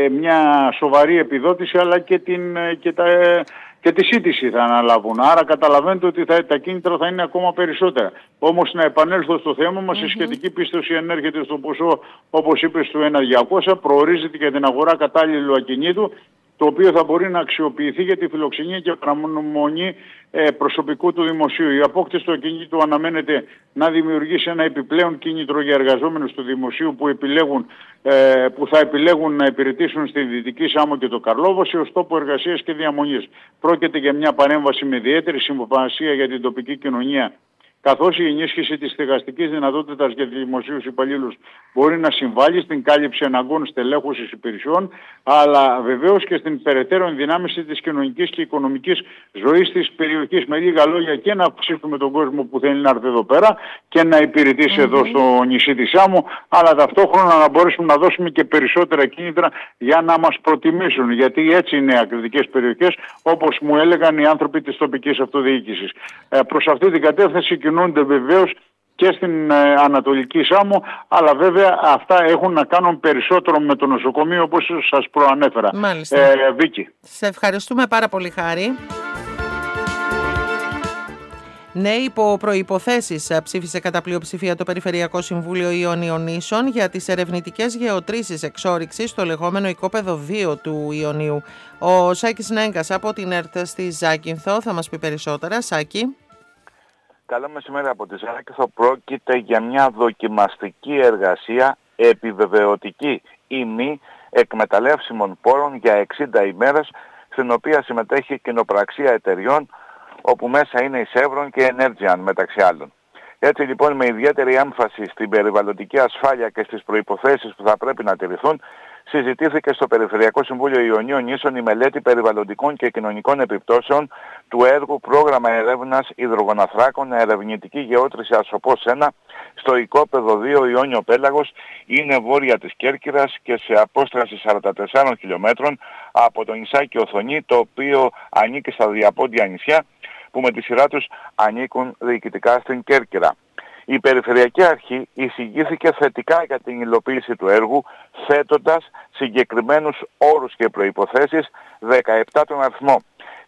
μια σοβαρή επιδότηση, αλλά και, την, και, τα, και τη σύντηση θα αναλάβουν. Άρα καταλαβαίνετε ότι θα, τα κίνητρα θα είναι ακόμα περισσότερα. Όμως να επανέλθω στο θέμα μας, mm-hmm. η σχετική πίστοση ενέρχεται στο ποσό, όπως είπες, του ένα χιλιάδες διακόσια, προορίζεται για την αγορά κατάλληλου ακινήτου, το οποίο θα μπορεί να αξιοποιηθεί για τη φιλοξενία και παραμονή ε, προσωπικού του δημοσίου. Η απόκτηση του ακινήτου αναμένεται να δημιουργήσει ένα επιπλέον κίνητρο για εργαζόμενους του δημοσίου που, επιλέγουν, ε, που θα επιλέγουν να υπηρετήσουν στη Δυτική Σάμο και το Καρλόβαση ως τόπο εργασίας και διαμονής. Πρόκειται για μια παρέμβαση με ιδιαίτερη συμβασία για την τοπική κοινωνία, καθώς η ενίσχυση της στεγαστικής δυνατότητας για τους δημοσίους υπαλλήλους μπορεί να συμβάλλει στην κάλυψη αναγκών στελέχωσης υπηρεσιών, αλλά βεβαίως και στην περαιτέρω ενδυνάμιση της κοινωνικής και οικονομικής ζωής της περιοχής. Με λίγα λόγια, και να αυξήσουμε τον κόσμο που θέλει να έρθει εδώ πέρα και να υπηρετήσει mm-hmm. εδώ στο νησί της Σάμου, αλλά ταυτόχρονα να μπορέσουμε να δώσουμε και περισσότερα κίνητρα για να μας προτιμήσουν, γιατί έτσι είναι ακριτικές περιοχές, όπως μου έλεγαν οι άνθρωποι της τοπικής αυτοδιοίκησης. Ε, προς αυτή την κατεύθυνση κινούνται βεβαίως και στην ε, Ανατολική Σάμο, αλλά βέβαια αυτά έχουν να κάνουν περισσότερο με το νοσοκομείο, όπως σας προανέφερα. Μάλιστα. Ε, Βίκη. Σε ευχαριστούμε πάρα πολύ, Χάρη. Ναι, υπό προϋποθέσεις ψήφισε κατά πλειοψηφία το Περιφερειακό Συμβούλιο Ιωνίων Νήσων για τις ερευνητικές γεωτρήσεις εξόρυξης στο λεγόμενο οικόπεδο δύο του Ιωνίου. Ο Σάκης Νέγκας από την ΕΡΤ στη Ζάκυνθο θα μας πει περισσότερα. Σάκη. Καλό μεσημέρι από τη Ζάκυνθο. Πρόκειται για μια δοκιμαστική εργασία επιβεβαιωτική ή μη εκμεταλλεύσιμων πόρων για εξήντα ημέρες, στην οποία συμμετέχει κοινοπραξία εταιριών, όπου μέσα είναι η Chevron και η Energean μεταξύ άλλων. Έτσι λοιπόν, με ιδιαίτερη έμφαση στην περιβαλλοντική ασφάλεια και στις προϋποθέσεις που θα πρέπει να τηρηθούν, συζητήθηκε στο Περιφερειακό Συμβούλιο Ιωνίων Νήσων η μελέτη περιβαλλοντικών και κοινωνικών επιπτώσεων του έργου Πρόγραμμα Ερεύνας Υδρογοναθράκων Ερευνητική Γεώτρηση Ασοπός ένα στο οικόπεδο δύο Ιόνιο Πέλαγος, είναι βόρεια της Κέρκυρας και σε απόσταση σαράντα τεσσάρων χιλιόμετρων από το νησάκι Οθονή, το οποίο ανήκει στα διαπόντια νησιά, που με τη σειρά τους ανήκουν διοικητικά στην Κέρκυρα. Η Περιφερειακή Αρχή εισηγήθηκε θετικά για την υλοποίηση του έργου, θέτοντας συγκεκριμένους όρους και προϋποθέσεις, δεκαεπτά τον αριθμό.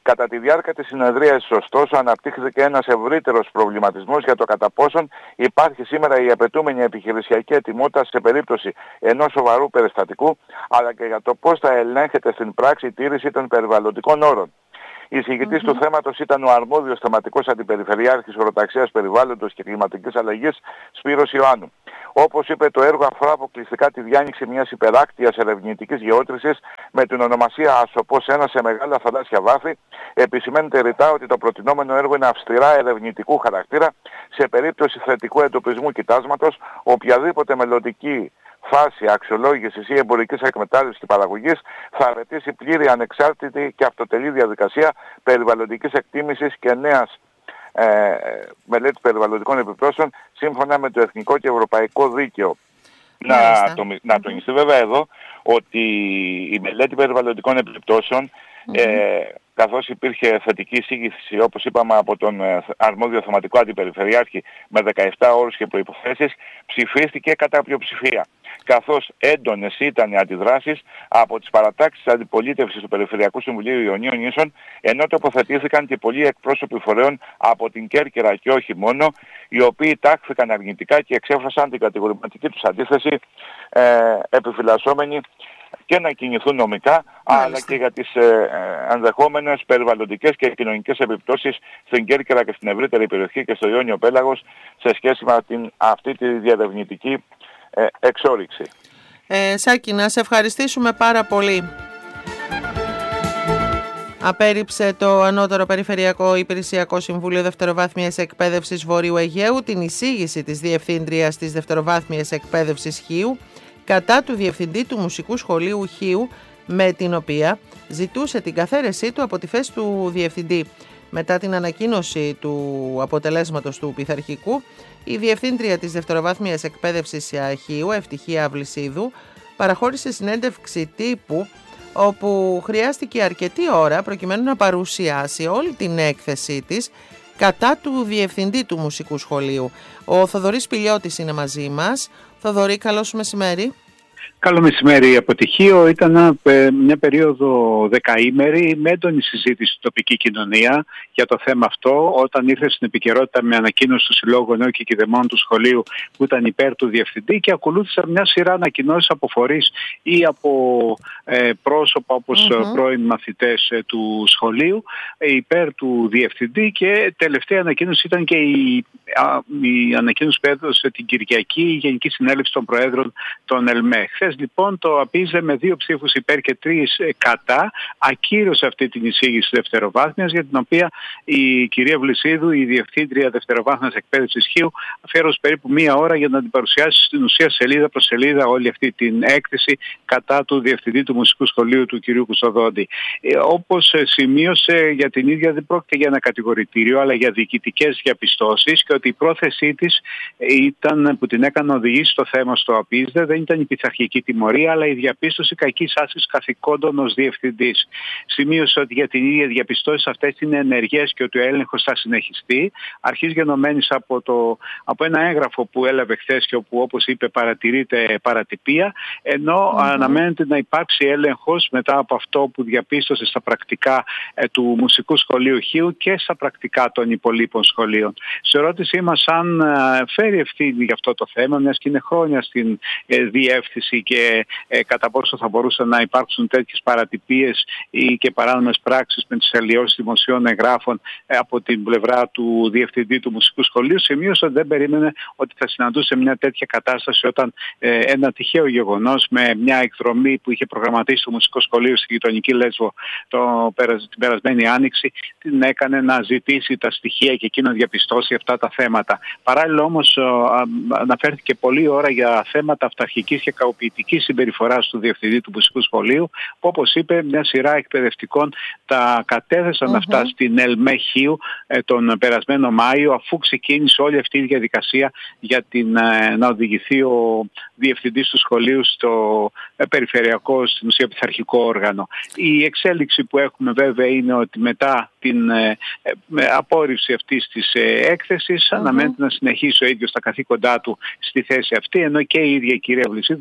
Κατά τη διάρκεια της συνεδρίας, ωστόσο, αναπτύχθηκε ένας ευρύτερος προβληματισμός για το κατά πόσον υπάρχει σήμερα η απαιτούμενη επιχειρησιακή ετοιμότητα σε περίπτωση ενός σοβαρού περιστατικού, αλλά και για το πώς θα ελέγχεται στην πράξη η τήρηση των περιβαλλοντικών όρων. Εισηγητής mm-hmm. του θέματος ήταν ο αρμόδιος θεματικός αντιπεριφερειάρχης Οροταξίας Περιβάλλοντος και Κλιματικής Αλλαγής Σπύρος Ιωάννου. Όπως είπε, το έργο αφορά αποκλειστικά τη διάνοιξη μιας υπεράκτιας ερευνητικής γεώτρησης με την ονομασία Ασοπός ένα σε μεγάλα θαλάσσια βάθη. Επισημαίνεται ρητά ότι το προτινόμενο έργο είναι αυστηρά ερευνητικού χαρακτήρα. Σε περίπτωση θετικού εντοπισμού κοιτάσματος, οποιαδήποτε μελλοντική φάση αξιολόγησης ή εμπορικής εκμετάλλευσης και παραγωγής θα απαιτήσει πλήρη ανεξάρτητη και αυτοτελή διαδικασία περιβαλλοντικής εκτίμησης και νέας ε, μελέτη περιβαλλοντικών επιπτώσεων σύμφωνα με το εθνικό και ευρωπαϊκό δίκαιο. Να, το, να τονιστεί βέβαια εδώ ότι η μελέτη περιβαλλοντικών επιπτώσεων mm-hmm. ε, καθώς υπήρχε θετική εισήγηση, όπως είπαμε, από τον αρμόδιο θεματικό αντιπεριφερειάρχη με δεκαεπτά όρους και προϋποθέσεις, ψηφίστηκε κατά πλειοψηφία. Καθώς έντονες ήταν οι αντιδράσεις από τις παρατάξεις της αντιπολίτευσης του Περιφερειακού Συμβουλίου Ιωνίων Νήσων, ενώ τοποθετήθηκαν και πολλοί εκπρόσωποι φορέων από την Κέρκυρα και όχι μόνο, οι οποίοι τάχθηκαν αρνητικά και εξέφρασαν την κατηγορηματική τους αντίθεση, ε, επιφυλασσόμενοι και να κινηθούν νομικά, Μάλιστα. αλλά και για τις ε, ενδεχόμενες περιβαλλοντικές και κοινωνικές επιπτώσεις στην Κέρκυρα και στην ευρύτερη περιοχή και στο Ιόνιο Πέλαγος σε σχέση με την, αυτή τη διαρευνητική ε, εξόρυξη. Ε, Σάκη, να σε ευχαριστήσουμε πάρα πολύ. Απέρριψε το Ανώτερο Περιφερειακό Υπηρεσιακό Συμβούλιο Δευτεροβάθμιας Εκπαίδευσης Βορείου Αιγαίου την εισήγηση της Διευθύντριας της Δευτεροβάθμιας Εκπαίδευσης Χίου κατά του Διευθυντή του Μουσικού Σχολείου Χίου, με την οποία ζητούσε την καθαίρεσή του από τη θέση του Διευθυντή. Μετά την ανακοίνωση του αποτελέσματος του πειθαρχικού, η Διευθύντρια της Δευτεροβάθμιας Εκπαίδευσης Χίου, Ευτυχία Αυλυσίδου, παραχώρησε συνέντευξη τύπου, όπου χρειάστηκε αρκετή ώρα προκειμένου να παρουσιάσει όλη την έκθεσή της κατά του Διευθυντή του Μουσικού Σχολείου. Ο Θοδωρής Πηλιώτης είναι μαζί μας. Θοδωρή, καλό σου μεσημέρι. Καλό μεσημέρι. Αποτυχίο ήταν μια περίοδο δεκαήμερη με έντονη συζήτηση στην τοπική κοινωνία για το θέμα αυτό, όταν ήρθε στην επικαιρότητα με ανακοίνωση του Συλλόγου Νέων και Κηδεμόνων του σχολείου που ήταν υπέρ του Διευθυντή, και ακολούθησαν μια σειρά ανακοινώσεις από φορείς ή από ε, πρόσωπα όπως mm-hmm. πρώην μαθητές ε, του σχολείου ε, υπέρ του Διευθυντή, και τελευταία ανακοίνωση ήταν και η, α, η ανακοίνωση που έδωσε την Κυριακή η Γενική Συνέλευση των Προέδρων των ΕΛΜΕ. Χθες λοιπόν το ΑΠΙΖΕ με δύο ψήφους υπέρ και τρεις κατά ακύρωσε αυτή την εισήγηση δευτεροβάθμιας, για την οποία η κυρία Βλυσίδου, η Διευθύντρια Δευτεροβάθμιας Εκπαίδευσης Χίου, αφιέρωσε περίπου μία ώρα για να την παρουσιάσει στην ουσία σελίδα προς σελίδα όλη αυτή την έκθεση κατά του Διευθυντή του Μουσικού Σχολείου, του κυρίου Κουστοδόντη. Ε, όπως σημείωσε, για την ίδια δεν πρόκειται για ένα κατηγορητήριο, αλλά για διοικητικές διαπιστώσεις, και ότι η πρόθεσή της ήταν, που την έκανε να οδηγήσει το θέμα στο ΑΠΙΖΕ, δεν ήταν η πειθαρχική τιμωρία, αλλά η διαπίστωση κακής άσκησης καθηκόντων ως διευθυντής. Σημείωσε ότι για την ίδια διαπιστώσεις αυτές είναι ενεργές και ότι ο έλεγχος θα συνεχιστεί, αρχής γενομένης από, το, από ένα έγγραφο που έλαβε χθες και όπου, όπως είπε, παρατηρείται παρατυπία, ενώ mm-hmm. αναμένεται να υπάρξει έλεγχος μετά από αυτό που διαπίστωσε στα πρακτικά ε, του Μουσικού Σχολείου Χίου και στα πρακτικά των υπολείπων σχολείων. Σε ερώτησή μας αν ε, φέρει ευθύνη για αυτό το θέμα, μιας και είναι χρόνια στην ε, διεύθυνση, και ε, κατά πόσο θα μπορούσαν να υπάρξουν τέτοιες παρατυπίες ή και παράνομες πράξεις με τις αλλοιώσεις δημοσίων εγγράφων ε, από την πλευρά του Διευθυντή του Μουσικού Σχολείου, σημείωσε ότι δεν περίμενε ότι θα συναντούσε μια τέτοια κατάσταση όταν ε, ένα τυχαίο γεγονός με μια εκδρομή που είχε προγραμματίσει το Μουσικό Σχολείο στη γειτονική Λέσβο το, την περασμένη Άνοιξη την έκανε να ζητήσει τα στοιχεία και εκείνο να διαπιστώσει αυτά τα θέματα. Παράλληλα όμως αναφέρθηκε πολλή ώρα για θέματα αυταρχικής και καοποιητικής συμπεριφοράς του Διευθυντή του Μουσικού Σχολείου, που, όπως είπε, μια σειρά εκπαιδευτικών τα κατέθεσαν mm-hmm. αυτά στην ΕΛΜΕ Χίου ε, τον περασμένο Μάιο, αφού ξεκίνησε όλη αυτή η διαδικασία για την, ε, να οδηγηθεί ο Διευθυντής του σχολείου στο ε, περιφερειακό, στην ουσία πειθαρχικό όργανο. Η εξέλιξη που έχουμε βέβαια είναι ότι μετά την ε, ε, απόρριψη αυτής της ε, έκθεσης mm-hmm. αναμένεται να συνεχίσει ο ίδιος τα καθήκοντά του στη θέση αυτή, ενώ και η ίδια η κυρία Βλυσίδου τόνισε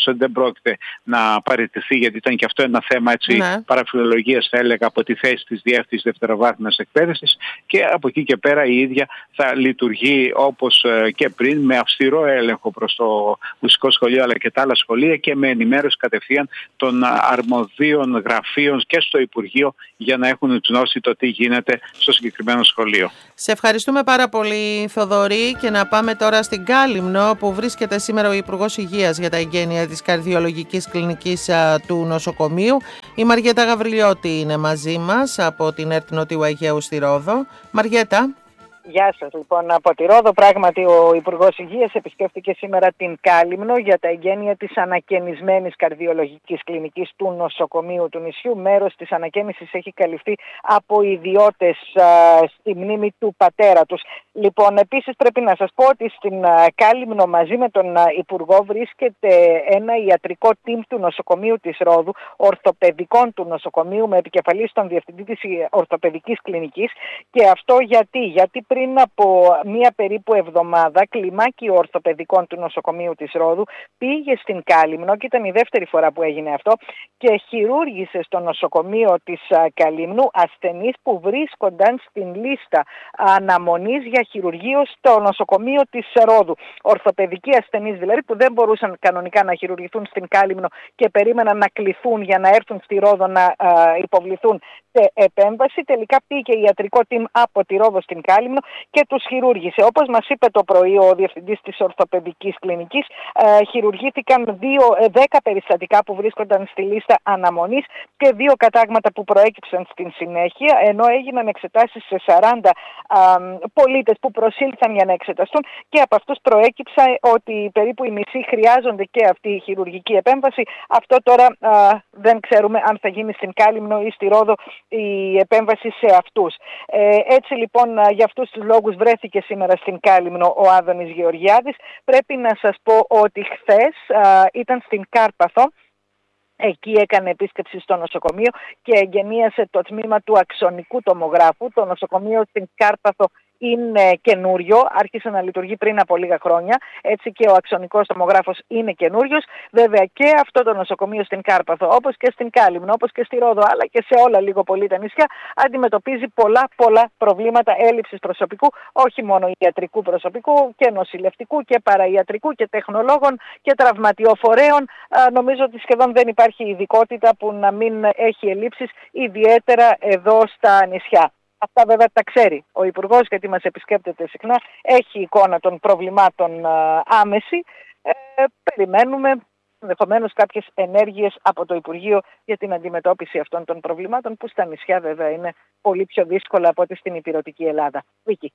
ότι δεν πρόκειται να παραιτηθεί, γιατί ήταν και αυτό ένα θέμα έτσι, ναι. παραφιλολογίας, θα έλεγα, από τη θέση της διεύθυνσης δευτεροβάθμιας εκπαίδευσης, και από εκεί και πέρα η ίδια θα λειτουργεί όπως και πριν, με αυστηρό έλεγχο προς το μουσικό σχολείο αλλά και τα άλλα σχολεία, και με ενημέρωση κατευθείαν των αρμοδίων γραφείων και στο Υπουργείο, για να έχουν γνώση το τι γίνεται στο συγκεκριμένο σχολείο. Σε ευχαριστούμε πάρα πολύ, Θοδωρή, και να πάμε τώρα στην Κάλυμνο, που βρίσκεται σήμερα ο Υπουργός Υγείας για τα εγγένεια της Καρδιολογικής Κλινικής του Νοσοκομείου. Η Μαριέτα Γαβριλιώτη είναι μαζί μας από την ΕΡΤ Νοτιού Αιγαίου στη Ρόδο. Μαριέτα. Γεια σας. Λοιπόν, από τη Ρόδο, πράγματι ο Υπουργός Υγείας επισκέφθηκε σήμερα την Κάλυμνο για τα εγγένεια της ανακαινισμένης καρδιολογικής κλινικής του νοσοκομείου του νησιού. Μέρος της ανακαίνησης έχει καλυφθεί από ιδιώτες α, στη μνήμη του πατέρα τους. Λοιπόν, επίσης πρέπει να σας πω ότι στην α, Κάλυμνο μαζί με τον α, Υπουργό βρίσκεται ένα ιατρικό team του νοσοκομείου της Ρόδου, ορθοπαιδικών του νοσοκομείου, με επικεφαλής τον διευθυντή της ορθοπαιδικής κλινικής. Και αυτό γιατί, γιατί πριν από μία περίπου εβδομάδα, κλιμάκιο ορθοπαιδικών του νοσοκομείου της Ρόδου πήγε στην Κάλυμνο, και ήταν η δεύτερη φορά που έγινε αυτό, και χειρούργησε στο νοσοκομείο της Καλύμνου ασθενείς που βρίσκονταν στην λίστα αναμονής για χειρουργείο στο νοσοκομείο της Ρόδου. Ορθοπαιδικοί ασθενείς δηλαδή, που δεν μπορούσαν κανονικά να χειρουργηθούν στην Κάλυμνο και περίμεναν να κληθούν για να έρθουν στη Ρόδο να α, υποβληθούν σε επέμβαση. Τελικά πήγε ιατρικό team από τη Ρόδο στην Κάλυμνο και τους χειρούργησε. Όπως μας είπε το πρωί ο διευθυντής της ορθοπαιδικής κλινικής, ε, χειρουργήθηκαν δύο, ε, δέκα περιστατικά που βρίσκονταν στη λίστα αναμονής και δύο κατάγματα που προέκυψαν στην συνέχεια, ενώ έγιναν εξετάσεις σε σαράντα α, πολίτες που προσήλθαν για να εξεταστούν, και από αυτούς προέκυψε ότι περίπου οι μισοί χρειάζονται και αυτή η χειρουργική επέμβαση. Αυτό τώρα α, δεν ξέρουμε αν θα γίνει στην Κάλυμνο ή στη Ρόδο η επέμβαση σε αυτούς. Ε, έτσι λοιπόν, για αυτούς τους λόγους βρέθηκε σήμερα στην Κάλυμνο ο Άδωνης Γεωργιάδης. Πρέπει να σας πω ότι χθες α, ήταν στην Κάρπαθο. Εκεί έκανε επίσκεψη στο νοσοκομείο και εγγενίασε το τμήμα του αξονικού τομογράφου. Το νοσοκομείο στην Κάρπαθο είναι καινούριο, άρχισε να λειτουργεί πριν από λίγα χρόνια, έτσι και ο αξονικός τομογράφος είναι καινούριος. Βέβαια και αυτό το νοσοκομείο στην Κάρπαθο, όπως και στην Κάλυμνο, όπως και στη Ρόδο, αλλά και σε όλα λίγο πολύ τα νησιά, αντιμετωπίζει πολλά πολλά προβλήματα έλλειψης προσωπικού, όχι μόνο ιατρικού προσωπικού, και νοσηλευτικού και παραϊατρικού και τεχνολόγων και τραυματιοφορέων. Α, νομίζω ότι σχεδόν δεν υπάρχει ειδικότητα που να μην έχει ελλείψεις, ιδιαίτερα εδώ στα νησιά. Αυτά βέβαια τα ξέρει ο Υπουργός, γιατί μας επισκέπτεται συχνά, έχει εικόνα των προβλημάτων α, άμεση. Ε, περιμένουμε ενδεχομένως κάποιες ενέργειες από το Υπουργείο για την αντιμετώπιση αυτών των προβλημάτων, που στα νησιά βέβαια είναι πολύ πιο δύσκολα από ό,τι στην ηπειρωτική Ελλάδα. Βίκη.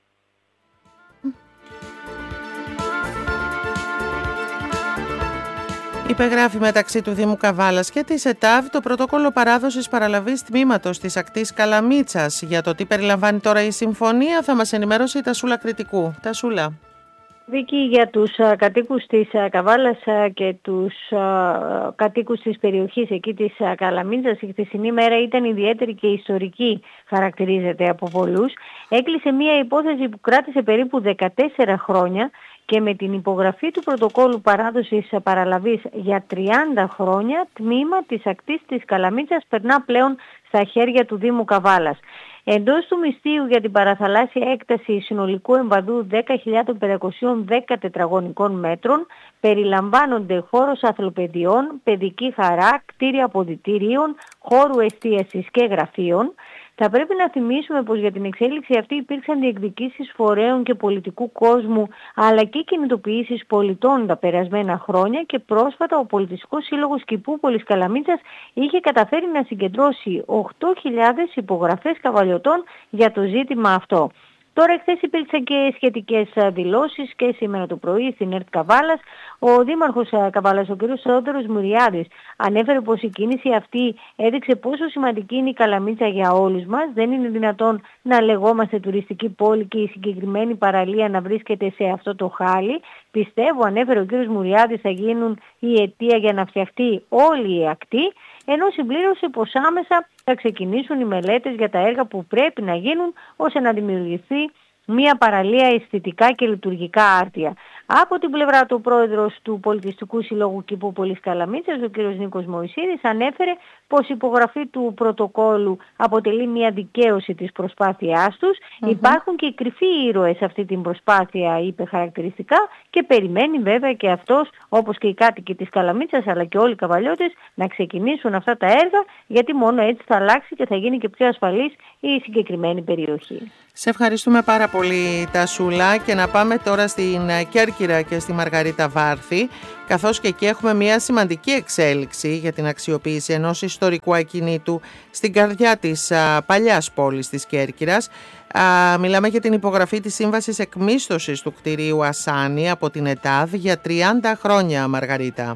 Υπεγράφει μεταξύ του Δήμου Καβάλας και της ΕΤΑΒ το πρωτόκολλο παράδοσης παραλαβής τμήματος της ακτής Καλαμίτσας. Για το τι περιλαμβάνει τώρα η συμφωνία θα μας ενημερώσει η Τασούλα Κρητικού. Τασούλα. Βίκη, για τους α, κατοίκους της α, Καβάλας α, και τους α, κατοίκους της περιοχής εκεί της α, Καλαμίτσας, η χθεσινή μέρα ήταν ιδιαίτερη και ιστορική, χαρακτηρίζεται από πολλούς. Έκλεισε μία υπόθεση που κράτησε περίπου δεκατέσσερα χρόνια, και με την υπογραφή του πρωτοκόλλου παράδοσης παραλαβής για τριάντα χρόνια, τμήμα της ακτής της Καλαμίτσας περνά πλέον στα χέρια του Δήμου Καβάλας. Εντός του μυστείου για την παραθαλάσσια έκταση συνολικού εμβαδού δέκα χιλιάδες πεντακόσια δέκα τετραγωνικών μέτρων περιλαμβάνονται χώρος αθλοπαιδιών, παιδική χαρά, κτίρια αποδυτήριων, χώρου εστίασης και γραφείων. Θα πρέπει να θυμίσουμε πως για την εξέλιξη αυτή υπήρξαν διεκδικήσεις φορέων και πολιτικού κόσμου, αλλά και κινητοποιήσεις πολιτών τα περασμένα χρόνια, και πρόσφατα ο Πολιτιστικός Σύλλογος Κηπούπολης Καλαμίτσας είχε καταφέρει να συγκεντρώσει οκτώ χιλιάδες υπογραφές καβαλιωτών για το ζήτημα αυτό. Τώρα εχθές υπήρξαν και σχετικές δηλώσεις και σήμερα το πρωί στην ΕΡΤ Καβάλας. Ο Δήμαρχος Καβάλας, ο κ. Θεόδωρος Μουριάδης, ανέφερε πως η κίνηση αυτή έδειξε πόσο σημαντική είναι η Καλαμίτσα για όλους μας. Δεν είναι δυνατόν να λεγόμαστε τουριστική πόλη και η συγκεκριμένη παραλία να βρίσκεται σε αυτό το χάλι. Πιστεύω, ανέφερε ο κ. Μουριάδης, θα γίνουν η αιτία για να φτιαχτεί όλη η ακτή, ενώ συμπλήρωσε πως άμεσα θα ξεκινήσουν οι μελέτες για τα έργα που πρέπει να γίνουν ώστε να δημιουργηθεί μια παραλία αισθητικά και λειτουργικά άρτια. Από την πλευρά του πρόεδρος του Πολιτιστικού Συλλόγου Κήπου Πόλης Καλαμίτσας, ο κ. Νίκος Μωυσίδης, ανέφερε πως η υπογραφή του πρωτοκόλου αποτελεί μια δικαίωση της προσπάθειάς τους. Mm-hmm. Υπάρχουν και κρυφοί ήρωες σε αυτή την προσπάθεια, είπε χαρακτηριστικά, και περιμένει βέβαια και αυτός, όπως και οι κάτοικοι της Καλαμίτσας αλλά και όλοι οι καβαλιώτες, να ξεκινήσουν αυτά τα έργα, γιατί μόνο έτσι θα αλλάξει και θα γίνει και πιο ασφαλής η συγκεκριμένη περιοχή. Σε ευχαριστούμε πάρα πολύ, Τασούλα, και να πάμε τώρα στην Κέρκυρα και στη Μαργαρίτα Βάρθη, καθώς και εκεί έχουμε μια σημαντική εξέλιξη για την αξιοποίηση ενός ιστορικού ακινήτου στην καρδιά της α, παλιάς πόλης της Κέρκυρας. Α, μιλάμε για την υπογραφή της σύμβασης εκμίσθωσης του κτηρίου Ασάνη από την ΕΤΑΔ για τριάντα χρόνια, Μαργαρίτα.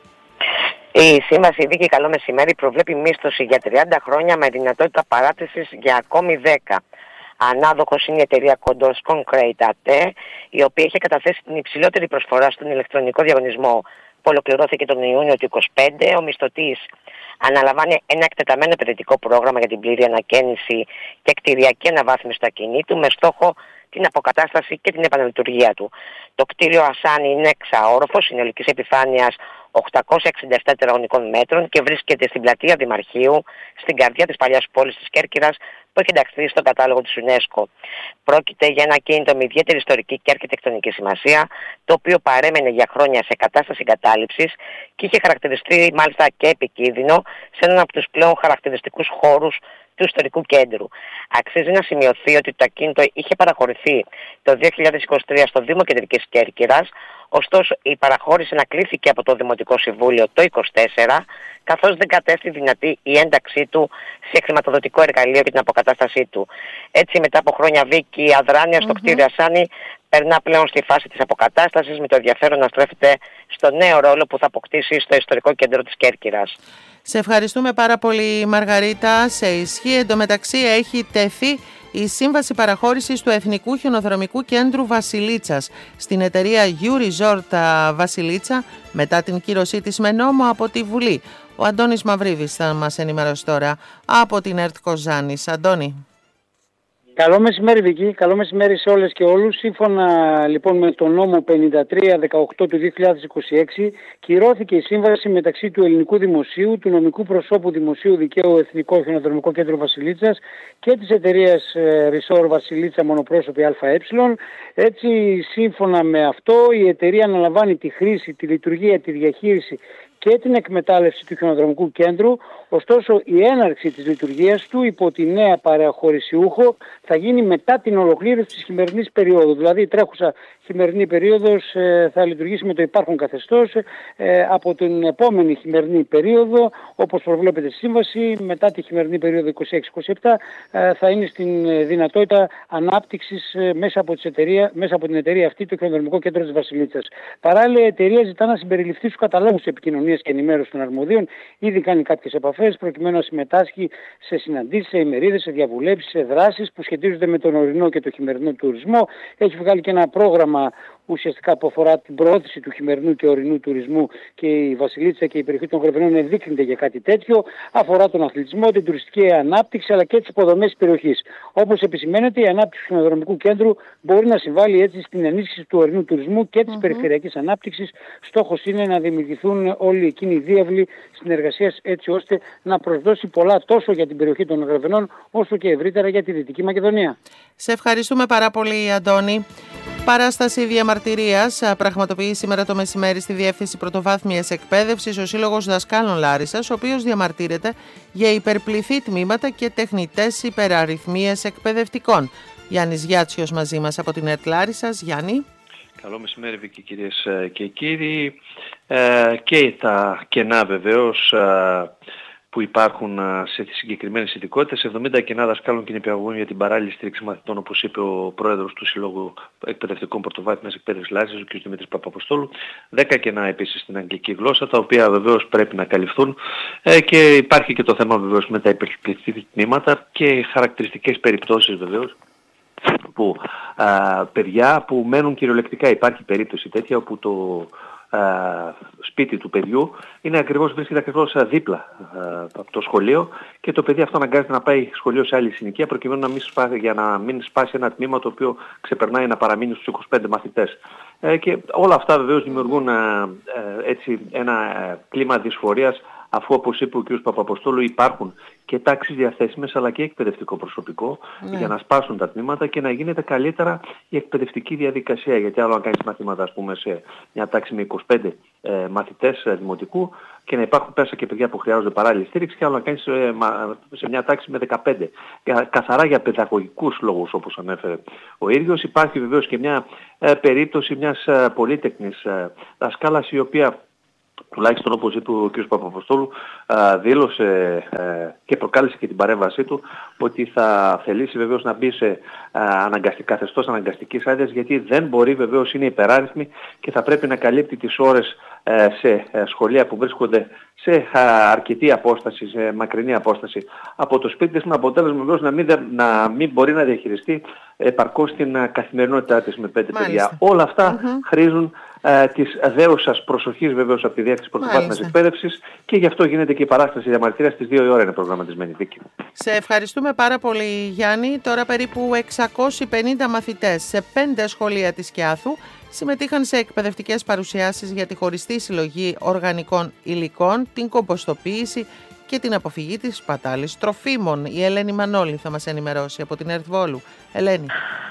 Η σύμβαση Δίκη Καλό Μεσημέρι προβλέπει μίσθωση για τριάντα χρόνια με δυνατότητα παράτησης για ακόμη δέκα. Ανάδοχος είναι η εταιρεία Condos Concrete έι τι, η οποία είχε καταθέσει την υψηλότερη προσφορά στον ηλεκτρονικό διαγωνισμό που ολοκληρώθηκε τον Ιούνιο του είκοσι πέντε. Ο μισθωτής αναλαμβάνει ένα εκτεταμένο επενδυτικό πρόγραμμα για την πλήρη ανακαίνιση και κτηριακή αναβάθμιση του ακινήτου με στόχο την αποκατάσταση και την επαναλειτουργία του. Το κτίριο Ασάνη είναι εξαόροφο, συνολικής επιφάνειας οκτακόσια εξήντα επτά τετραγωνικών μέτρων και βρίσκεται στην πλατεία Δημαρχείου, στην καρδιά της παλιάς πόλης της Κέρκυρας, που έχει ενταχθεί στον κατάλογο της UNESCO. Πρόκειται για ένα ακίνητο με ιδιαίτερη ιστορική και αρχιτεκτονική σημασία, το οποίο παρέμενε για χρόνια σε κατάσταση εγκατάλειψης και είχε χαρακτηριστεί μάλιστα και επικίνδυνο σε έναν από τους πλέον χαρακτηριστικούς χώρους του ιστορικού κέντρου. Αξίζει να σημειωθεί ότι το ακίνητο είχε παραχωρηθεί το δύο χιλιάδες είκοσι τρία στο Δήμο Κεντρικής Κέρκυρας, ωστόσο η παραχώρηση ανακλήθηκε από το Δημοτικό Συμβούλιο το είκοσι τέσσερα, καθώς δεν κατέστη δυνατή η ένταξή του σε χρηματοδοτικό εργαλείο για την αποκατάστασή του. Έτσι, μετά από χρόνια βίκη αδράνεια στο mm-hmm. κτίριο Ασάνη, περνά πλέον στη φάση της αποκατάστασης, με το ενδιαφέρον να στρέφεται στο νέο ρόλο που θα αποκτήσει στο ιστορικό κέντρο της Κέρκυρας. Σε ευχαριστούμε πάρα πολύ, Μαργαρίτα. Σε ισχύ εντωμεταξύ έχει τεθεί η σύμβαση παραχώρησης του Εθνικού Χιονοδρομικού Κέντρου Βασιλίτσας στην εταιρεία U Resort Βασιλίτσα μετά την κύρωσή της με νόμο από τη Βουλή. Ο Αντώνης Μαυρίδης θα μας ενημερώσει τώρα από την ΕΡΤ Κοζάνης. Αντώνη. Καλό μεσημέρι, Βική. Καλό μεσημέρι σε όλες και όλους. Σύμφωνα λοιπόν με τον νόμο πενήντα τρία δεκαοκτώ του δύο χιλιάδες είκοσι έξι, κυρώθηκε η σύμβαση μεταξύ του Ελληνικού Δημοσίου, του νομικού προσώπου Δημοσίου Δικαίου Εθνικό Χιονοδρομικό Κέντρο Βασιλίτσας και της εταιρείας Resort Βασιλίτσα Μονοπρόσωπη ΑΕ. Έτσι, σύμφωνα με αυτό, η εταιρεία αναλαμβάνει τη χρήση, τη λειτουργία, τη διαχείριση και την εκμετάλλευση του χιονοδρομικού κέντρου, ωστόσο η έναρξη της λειτουργίας του υπό τη νέα παραχωρησιούχο θα γίνει μετά την ολοκλήρωση της χειμερινής περίοδου. Δηλαδή η τρέχουσα χειμερινή περίοδος ε, θα λειτουργήσει με το υπάρχον καθεστώς, ε, από την επόμενη χειμερινή περίοδο, όπως προβλέπεται στη σύμβαση, μετά τη χειμερινή περίοδο είκοσι έξι είκοσι επτά ε, θα είναι στην δυνατότητα ανάπτυξης ε, μέσα, από εταιρεία, μέσα από την εταιρεία αυτή, το χιονοδρομικό κέντρο της Βασιλίτσας. Παράλληλα, η εταιρεία ζητά να συμπεριληφθεί στους καταλόγους επικοινωνίας και ενημέρωση των αρμοδίων. Ήδη κάνει κάποιες επαφές προκειμένου να συμμετάσχει σε συναντήσεις, σε ημερίδες, σε διαβουλεύσεις, σε δράσεις που σχετίζονται με τον ορεινό και το χειμερινό τουρισμό. Έχει βγάλει και ένα πρόγραμμα ουσιαστικά που αφορά την προώθηση του χειμερινού και ορεινού τουρισμού, και η Βασιλίτσα και η περιοχή των Γρεβενών ενδείκνυται για κάτι τέτοιο. Αφορά τον αθλητισμό, την τουριστική ανάπτυξη αλλά και τις υποδομές της περιοχής. Όπως επισημαίνεται, η ανάπτυξη του χιονοδρομικού κέντρου μπορεί να συμβάλλει έτσι στην ενίσχυση του ορεινού τουρισμού και της mm-hmm. περιφερειακής ανάπτυξης. Στόχος είναι να δημιουργηθούν όλοι εκείνοι οι διάβλοι συνεργασίας, έτσι ώστε να προσδώσει πολλά τόσο για την περιοχή των Γρεβενών όσο και ευρύτερα για τη Δυτική Μακεδονία. Σε ευχαριστούμε πάρα πολύ, Αντώνη. Παράσταση διαμαρτυρίας πραγματοποιεί σήμερα το μεσημέρι στη Διεύθυνση Πρωτοβάθμιας Εκπαίδευσης ο Σύλλογος Δασκάλων Λάρισσας, ο οποίος διαμαρτύρεται για υπερπληθή τμήματα και τεχνητές υπεραριθμίες εκπαιδευτικών. Γιάννης Γιάτσιος μαζί μας από την ΕΡΤ Λάρισσας. Γιάννη. Καλό μεσημέρι, Βίκη, κυρίες και κύριοι. Ε, και τα κενά βεβαίως που υπάρχουν σε συγκεκριμένες ειδικότητες. εβδομήντα κενά δασκάλων και νηπιαγωγών για την παράλληλη στήριξη μαθητών, όπως είπε ο πρόεδρος του Συλλόγου Εκπαιδευτικών Πρωτοβάθμιας Εκπαίδευσης Λάρισσας, ο κ. Δημήτρης Παπαποστόλου. δέκα κενά επίσης στην αγγλική γλώσσα, τα οποία βεβαίως πρέπει να καλυφθούν. Ε, και υπάρχει και το θέμα βεβαίως με τα υπερπληθή τμήματα και χαρακτηριστικές περιπτώσεις βεβαίως που α, παιδιά που μένουν κυριολεκτικά. Υπάρχει περίπτωση τέτοια όπου το ε, σπίτι του παιδιού είναι ακριβώς, βρίσκεται ακριβώς δίπλα ε, από το σχολείο και το παιδί αυτό αναγκάζεται να πάει σχολείο σε άλλη συνοικία προκειμένου να μην σπάσει, για να μην σπάσει ένα τμήμα το οποίο ξεπερνάει να παραμείνει στους είκοσι πέντε μαθητές. Ε, και όλα αυτά βεβαίως δημιουργούν ε, ε, έτσι ένα ε, κλίμα δυσφορίας, αφού όπως είπε ο κ. Παπαποστόλου υπάρχουν και τάξεις διαθέσιμες αλλά και εκπαιδευτικό προσωπικό ναι. για να σπάσουν τα τμήματα και να γίνεται καλύτερα η εκπαιδευτική διαδικασία. Γιατί άλλο αν κάνεις μαθήματα ας πούμε σε μια τάξη με είκοσι πέντε ε, μαθητές ε, δημοτικού και να υπάρχουν πέσα και παιδιά που χρειάζονται παράλληλη στήριξη και άλλο να κάνεις ε, σε μια τάξη με δεκαπέντε. Καθαρά για παιδαγωγικούς λόγους όπως ανέφερε ο ίδιος. Υπάρχει βεβαίως και μια ε, περίπτωση μιας ε, πολύτεκνης ε, δασκάλας η οποία τουλάχιστον όπως είπε ο κ. Παπαποστόλου δήλωσε και προκάλεσε και την παρέμβασή του ότι θα θελήσει βεβαίως να μπει σε αναγκαστικά, καθεστώς αναγκαστικής άδειας, γιατί δεν μπορεί, βεβαίως είναι υπεράριθμη και θα πρέπει να καλύπτει τις ώρες σε σχολεία που βρίσκονται σε αρκετή απόσταση, σε μακρινή απόσταση από το σπίτι της, με αποτέλεσμα βεβαίως να μην, να μην μπορεί να διαχειριστεί επαρκώς την καθημερινότητά της με πέντε παιδιά. Όλα αυτά mm-hmm. χρήζουν ε, της δέουσας προσοχής βεβαίως από τη διεύθυνση πρωτοβάθμιας εκπαίδευσης και γι' αυτό γίνεται και η παράσταση διαμαρτυρίας στις δύο η ώρα είναι προγραμματισμένη, Βίκη. Σε ευχαριστούμε πάρα πολύ, Γιάννη. Τώρα περίπου εξακόσιοι πενήντα μαθητές σε πέντε σχολεία της Κιάθου συμμετείχαν σε εκπαιδευτικές παρουσιάσεις για τη χωριστή συλλογή οργανικών υλικών, την κομποστοποίηση και την αποφυγή της σπατάλης τροφίμων. Η Ελένη Μανώλη θα μας ενημερώσει από την Ερθβόλου. Ελένη.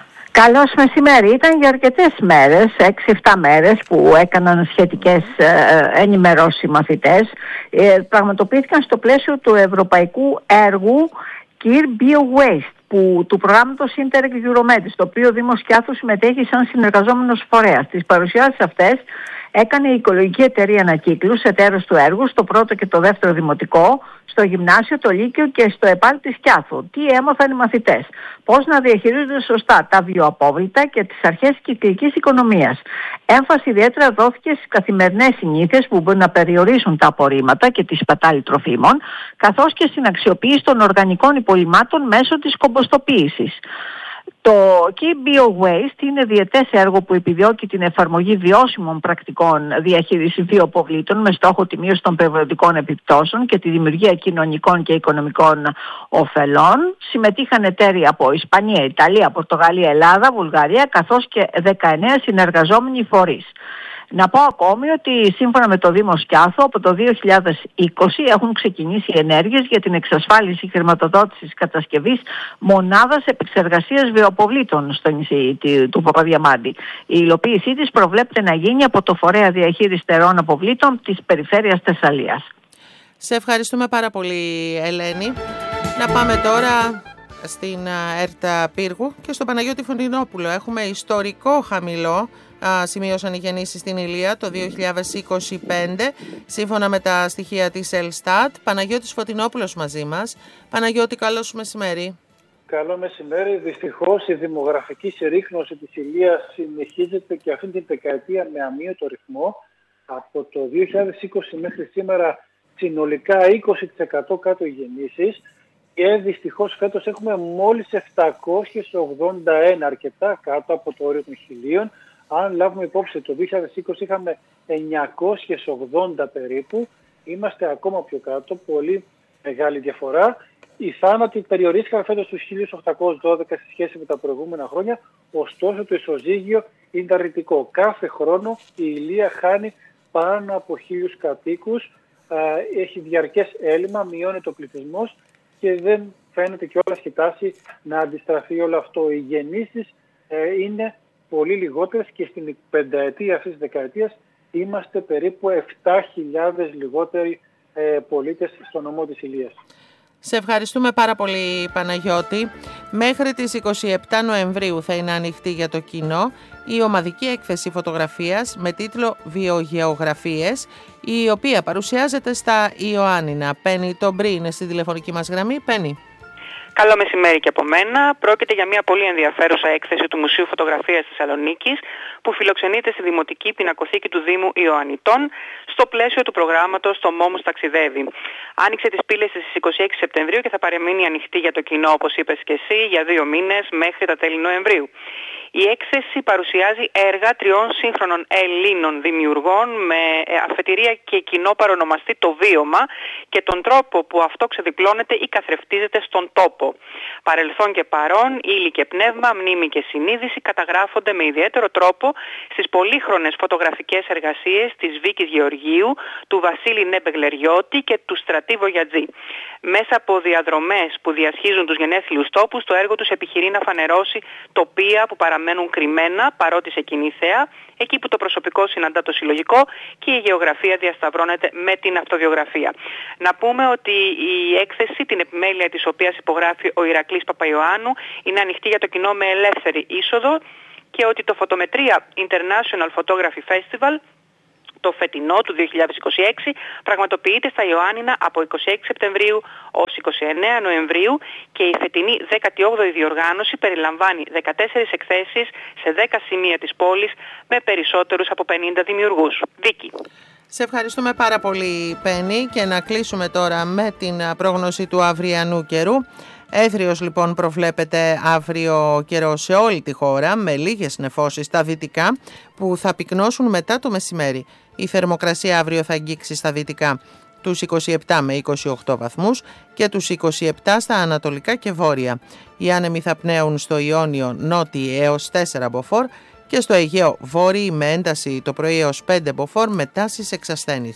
Καλώς μεσημέρι. Ήταν για αρκετές μέρες, έξι εφτά μέρες που έκαναν σχετικές ε, ενημερώσεις οι μαθητές. Ε, πραγματοποιήθηκαν στο πλαίσιο του ευρωπαϊκού έργου Kir Bio Waste που, του προγράμματος Interreg Euromed, στο οποίο ο Δήμος Κιάθου συμμετέχει σαν συνεργαζόμενος φορέας. Τις παρουσιάσεις αυτές έκανε η Οικολογική Εταιρεία Ανακύκλους, εταίρος του έργου, στο πρώτο και το δεύτερο δημοτικό, στο γυμνάσιο, το λύκειο και στο ΕΠΑΛ της Κιάθου. Τι έμαθαν οι μαθητές? Πώς να διαχειρίζονται σωστά τα βιοαπόβλητα και τις αρχές κυκλικής οικονομίας. Έμφαση ιδιαίτερα δόθηκε στις καθημερινές συνήθειες που μπορούν να περιορίσουν τα απορρίμματα και τη σπατάλη τροφίμων, καθώς και στην αξιοποίηση των οργανικών υπολειμμάτων μέσω της κομποστοποίησης. Το Kir Bio Waste είναι διετές έργο που επιδιώκει την εφαρμογή βιώσιμων πρακτικών διαχείρισης βιοαποβλήτων με στόχο τη μείωση των περιβαλλοντικών επιπτώσεων και τη δημιουργία κοινωνικών και οικονομικών ωφελών. Συμμετείχαν εταίροι από Ισπανία, Ιταλία, Πορτογαλία, Ελλάδα, Βουλγαρία, καθώς και δεκαεννέα συνεργαζόμενοι φορείς. Να πω ακόμη ότι σύμφωνα με το Δήμο Κιάθου από το δύο χιλιάδες είκοσι έχουν ξεκινήσει ενέργειες για την εξασφάλιση χρηματοδότησης κατασκευής μονάδας επεξεργασίας βιοαποβλήτων στο νησί του Παπαδιαμάντη. Η υλοποίησή της προβλέπεται να γίνει από το Φορέα Διαχείρισης Στερεών Αποβλήτων της Περιφέρειας Θεσσαλίας. Σε ευχαριστούμε πάρα πολύ, Ελένη. Να πάμε τώρα στην ΕΡΤ Πύργου και στο Παναγιώτη Φωτεινόπουλο. Έχουμε ιστορικό χαμηλό. Α, σημείωσαν οι γεννήσεις στην Ηλία το δύο χιλιάδες είκοσι πέντε, σύμφωνα με τα στοιχεία της Ελστάτ. Παναγιώτης Φωτεινόπουλος μαζί μας. Παναγιώτη, καλό σου μεσημέρι. Καλό μεσημέρι. Δυστυχώς η δημογραφική συρρίκνωση της Ηλίας συνεχίζεται και αυτή την δεκαετία με αμύωτο ρυθμό. Από το δύο χιλιάδες είκοσι μέχρι σήμερα συνολικά είκοσι τοις εκατό κάτω οι γεννήσεις και δυστυχώς φέτος έχουμε μόλις επτακόσιες ογδόντα ένα, αρκετά κάτω από το όριο των χιλίων. Αν λάβουμε υπόψη το δύο χιλιάδες είκοσι είχαμε εννιακόσιες ογδόντα περίπου, είμαστε ακόμα πιο κάτω, πολύ μεγάλη διαφορά. Οι θάνατοι περιορίστηκαν φέτος στους χίλια οκτακόσιους δώδεκα σε σχέση με τα προηγούμενα χρόνια, ωστόσο το ισοζύγιο είναι αρνητικό. Κάθε χρόνο η Ηλία χάνει πάνω από χίλιους κατοίκους, έχει διαρκές έλλειμμα, μειώνεται ο πληθυσμός και δεν φαίνεται κιόλας η τάση να αντιστραφεί όλο αυτό. Οι γεννήσεις είναι πολύ λιγότερες και στην πενταετία αυτής της δεκαετίας είμαστε περίπου επτά χιλιάδες λιγότεροι ε, πολίτες στο νομό της Ηλίας. Σε ευχαριστούμε πάρα πολύ, Παναγιώτη. Μέχρι τις είκοσι επτά Νοεμβρίου θα είναι ανοιχτή για το κοινό η ομαδική έκθεση φωτογραφίας με τίτλο «Βιογεωγραφίες», η οποία παρουσιάζεται στα Ιωάννινα. Πέννη Τομπρή είναι στη τηλεφωνική μας γραμμή. Πέννη. Καλό μεσημέρι και από μένα. Πρόκειται για μια πολύ ενδιαφέρουσα έκθεση του Μουσείου Φωτογραφίας Θεσσαλονίκης που φιλοξενείται στη Δημοτική Πινακοθήκη του Δήμου Ιωαννιτών στο πλαίσιο του προγράμματος «Το Μόμος ταξιδεύει». Άνοιξε τις πύλες στις είκοσι έξι Σεπτεμβρίου και θα παραμείνει ανοιχτή για το κοινό, όπως είπες και εσύ, για δύο μήνες μέχρι τα τέλη Νοεμβρίου. Η έκθεση παρουσιάζει έργα τριών σύγχρονων Ελλήνων δημιουργών με αφετηρία και κοινό παρονομαστή το βίωμα και τον τρόπο που αυτό ξεδιπλώνεται ή καθρεφτίζεται στον τόπο. Παρελθόν και παρόν, ύλη και πνεύμα, μνήμη και συνείδηση καταγράφονται με ιδιαίτερο τρόπο στις πολύχρονες φωτογραφικές εργασίες της Βίκης Γεωργίου, του Βασίλη Νεμπεγλεριώτη και του Στρατή Βογιατζή. Μέσα από διαδρομές που διασχίζουν τους γενέθλιους τόπους, το έργο τους επιχειρεί να φανερώσει τοπία που παραμένουν κρυμμένα παρότι σε κοινή θέα, εκεί που το προσωπικό συναντά το συλλογικό και η γεωγραφία διασταυρώνεται με την αυτοβιογραφία. Να πούμε ότι η έκθεση, την επιμέλεια της οποίας υπογράφει ο Ηρακλής Παπαϊωάννου, είναι ανοιχτή για το κοινό με ελεύθερη είσοδο και ότι το Φωτομετρία International Photography Festival, το φετινό του δύο χιλιάδες είκοσι έξι, πραγματοποιείται στα Ιωάννινα από είκοσι έξι Σεπτεμβρίου ως είκοσι εννέα Νοεμβρίου και η φετινή δέκατη όγδοη διοργάνωση περιλαμβάνει δεκατέσσερις εκθέσεις σε δέκα σημεία της πόλης με περισσότερους από πενήντα δημιουργούς. Βίκη. Σε ευχαριστούμε πάρα πολύ, Πέννη, και να κλείσουμε τώρα με την πρόγνωση του αυριανού καιρού. Έθριος λοιπόν προβλέπεται αύριο καιρό σε όλη τη χώρα με λίγες νεφώσεις στα δυτικά που θα πυκνώσουν μετά το μεσημέρι. Η θερμοκρασία αύριο θα αγγίξει στα δυτικά τους είκοσι επτά με είκοσι οκτώ βαθμούς και τους είκοσι επτά στα ανατολικά και βόρεια. Οι άνεμοι θα πνέουν στο Ιόνιο νότιοι έως τέσσερα μποφόρ και στο Αιγαίο βόρειοι με ένταση το πρωί έως πέντε μποφόρ με τάσεις εξασθένης.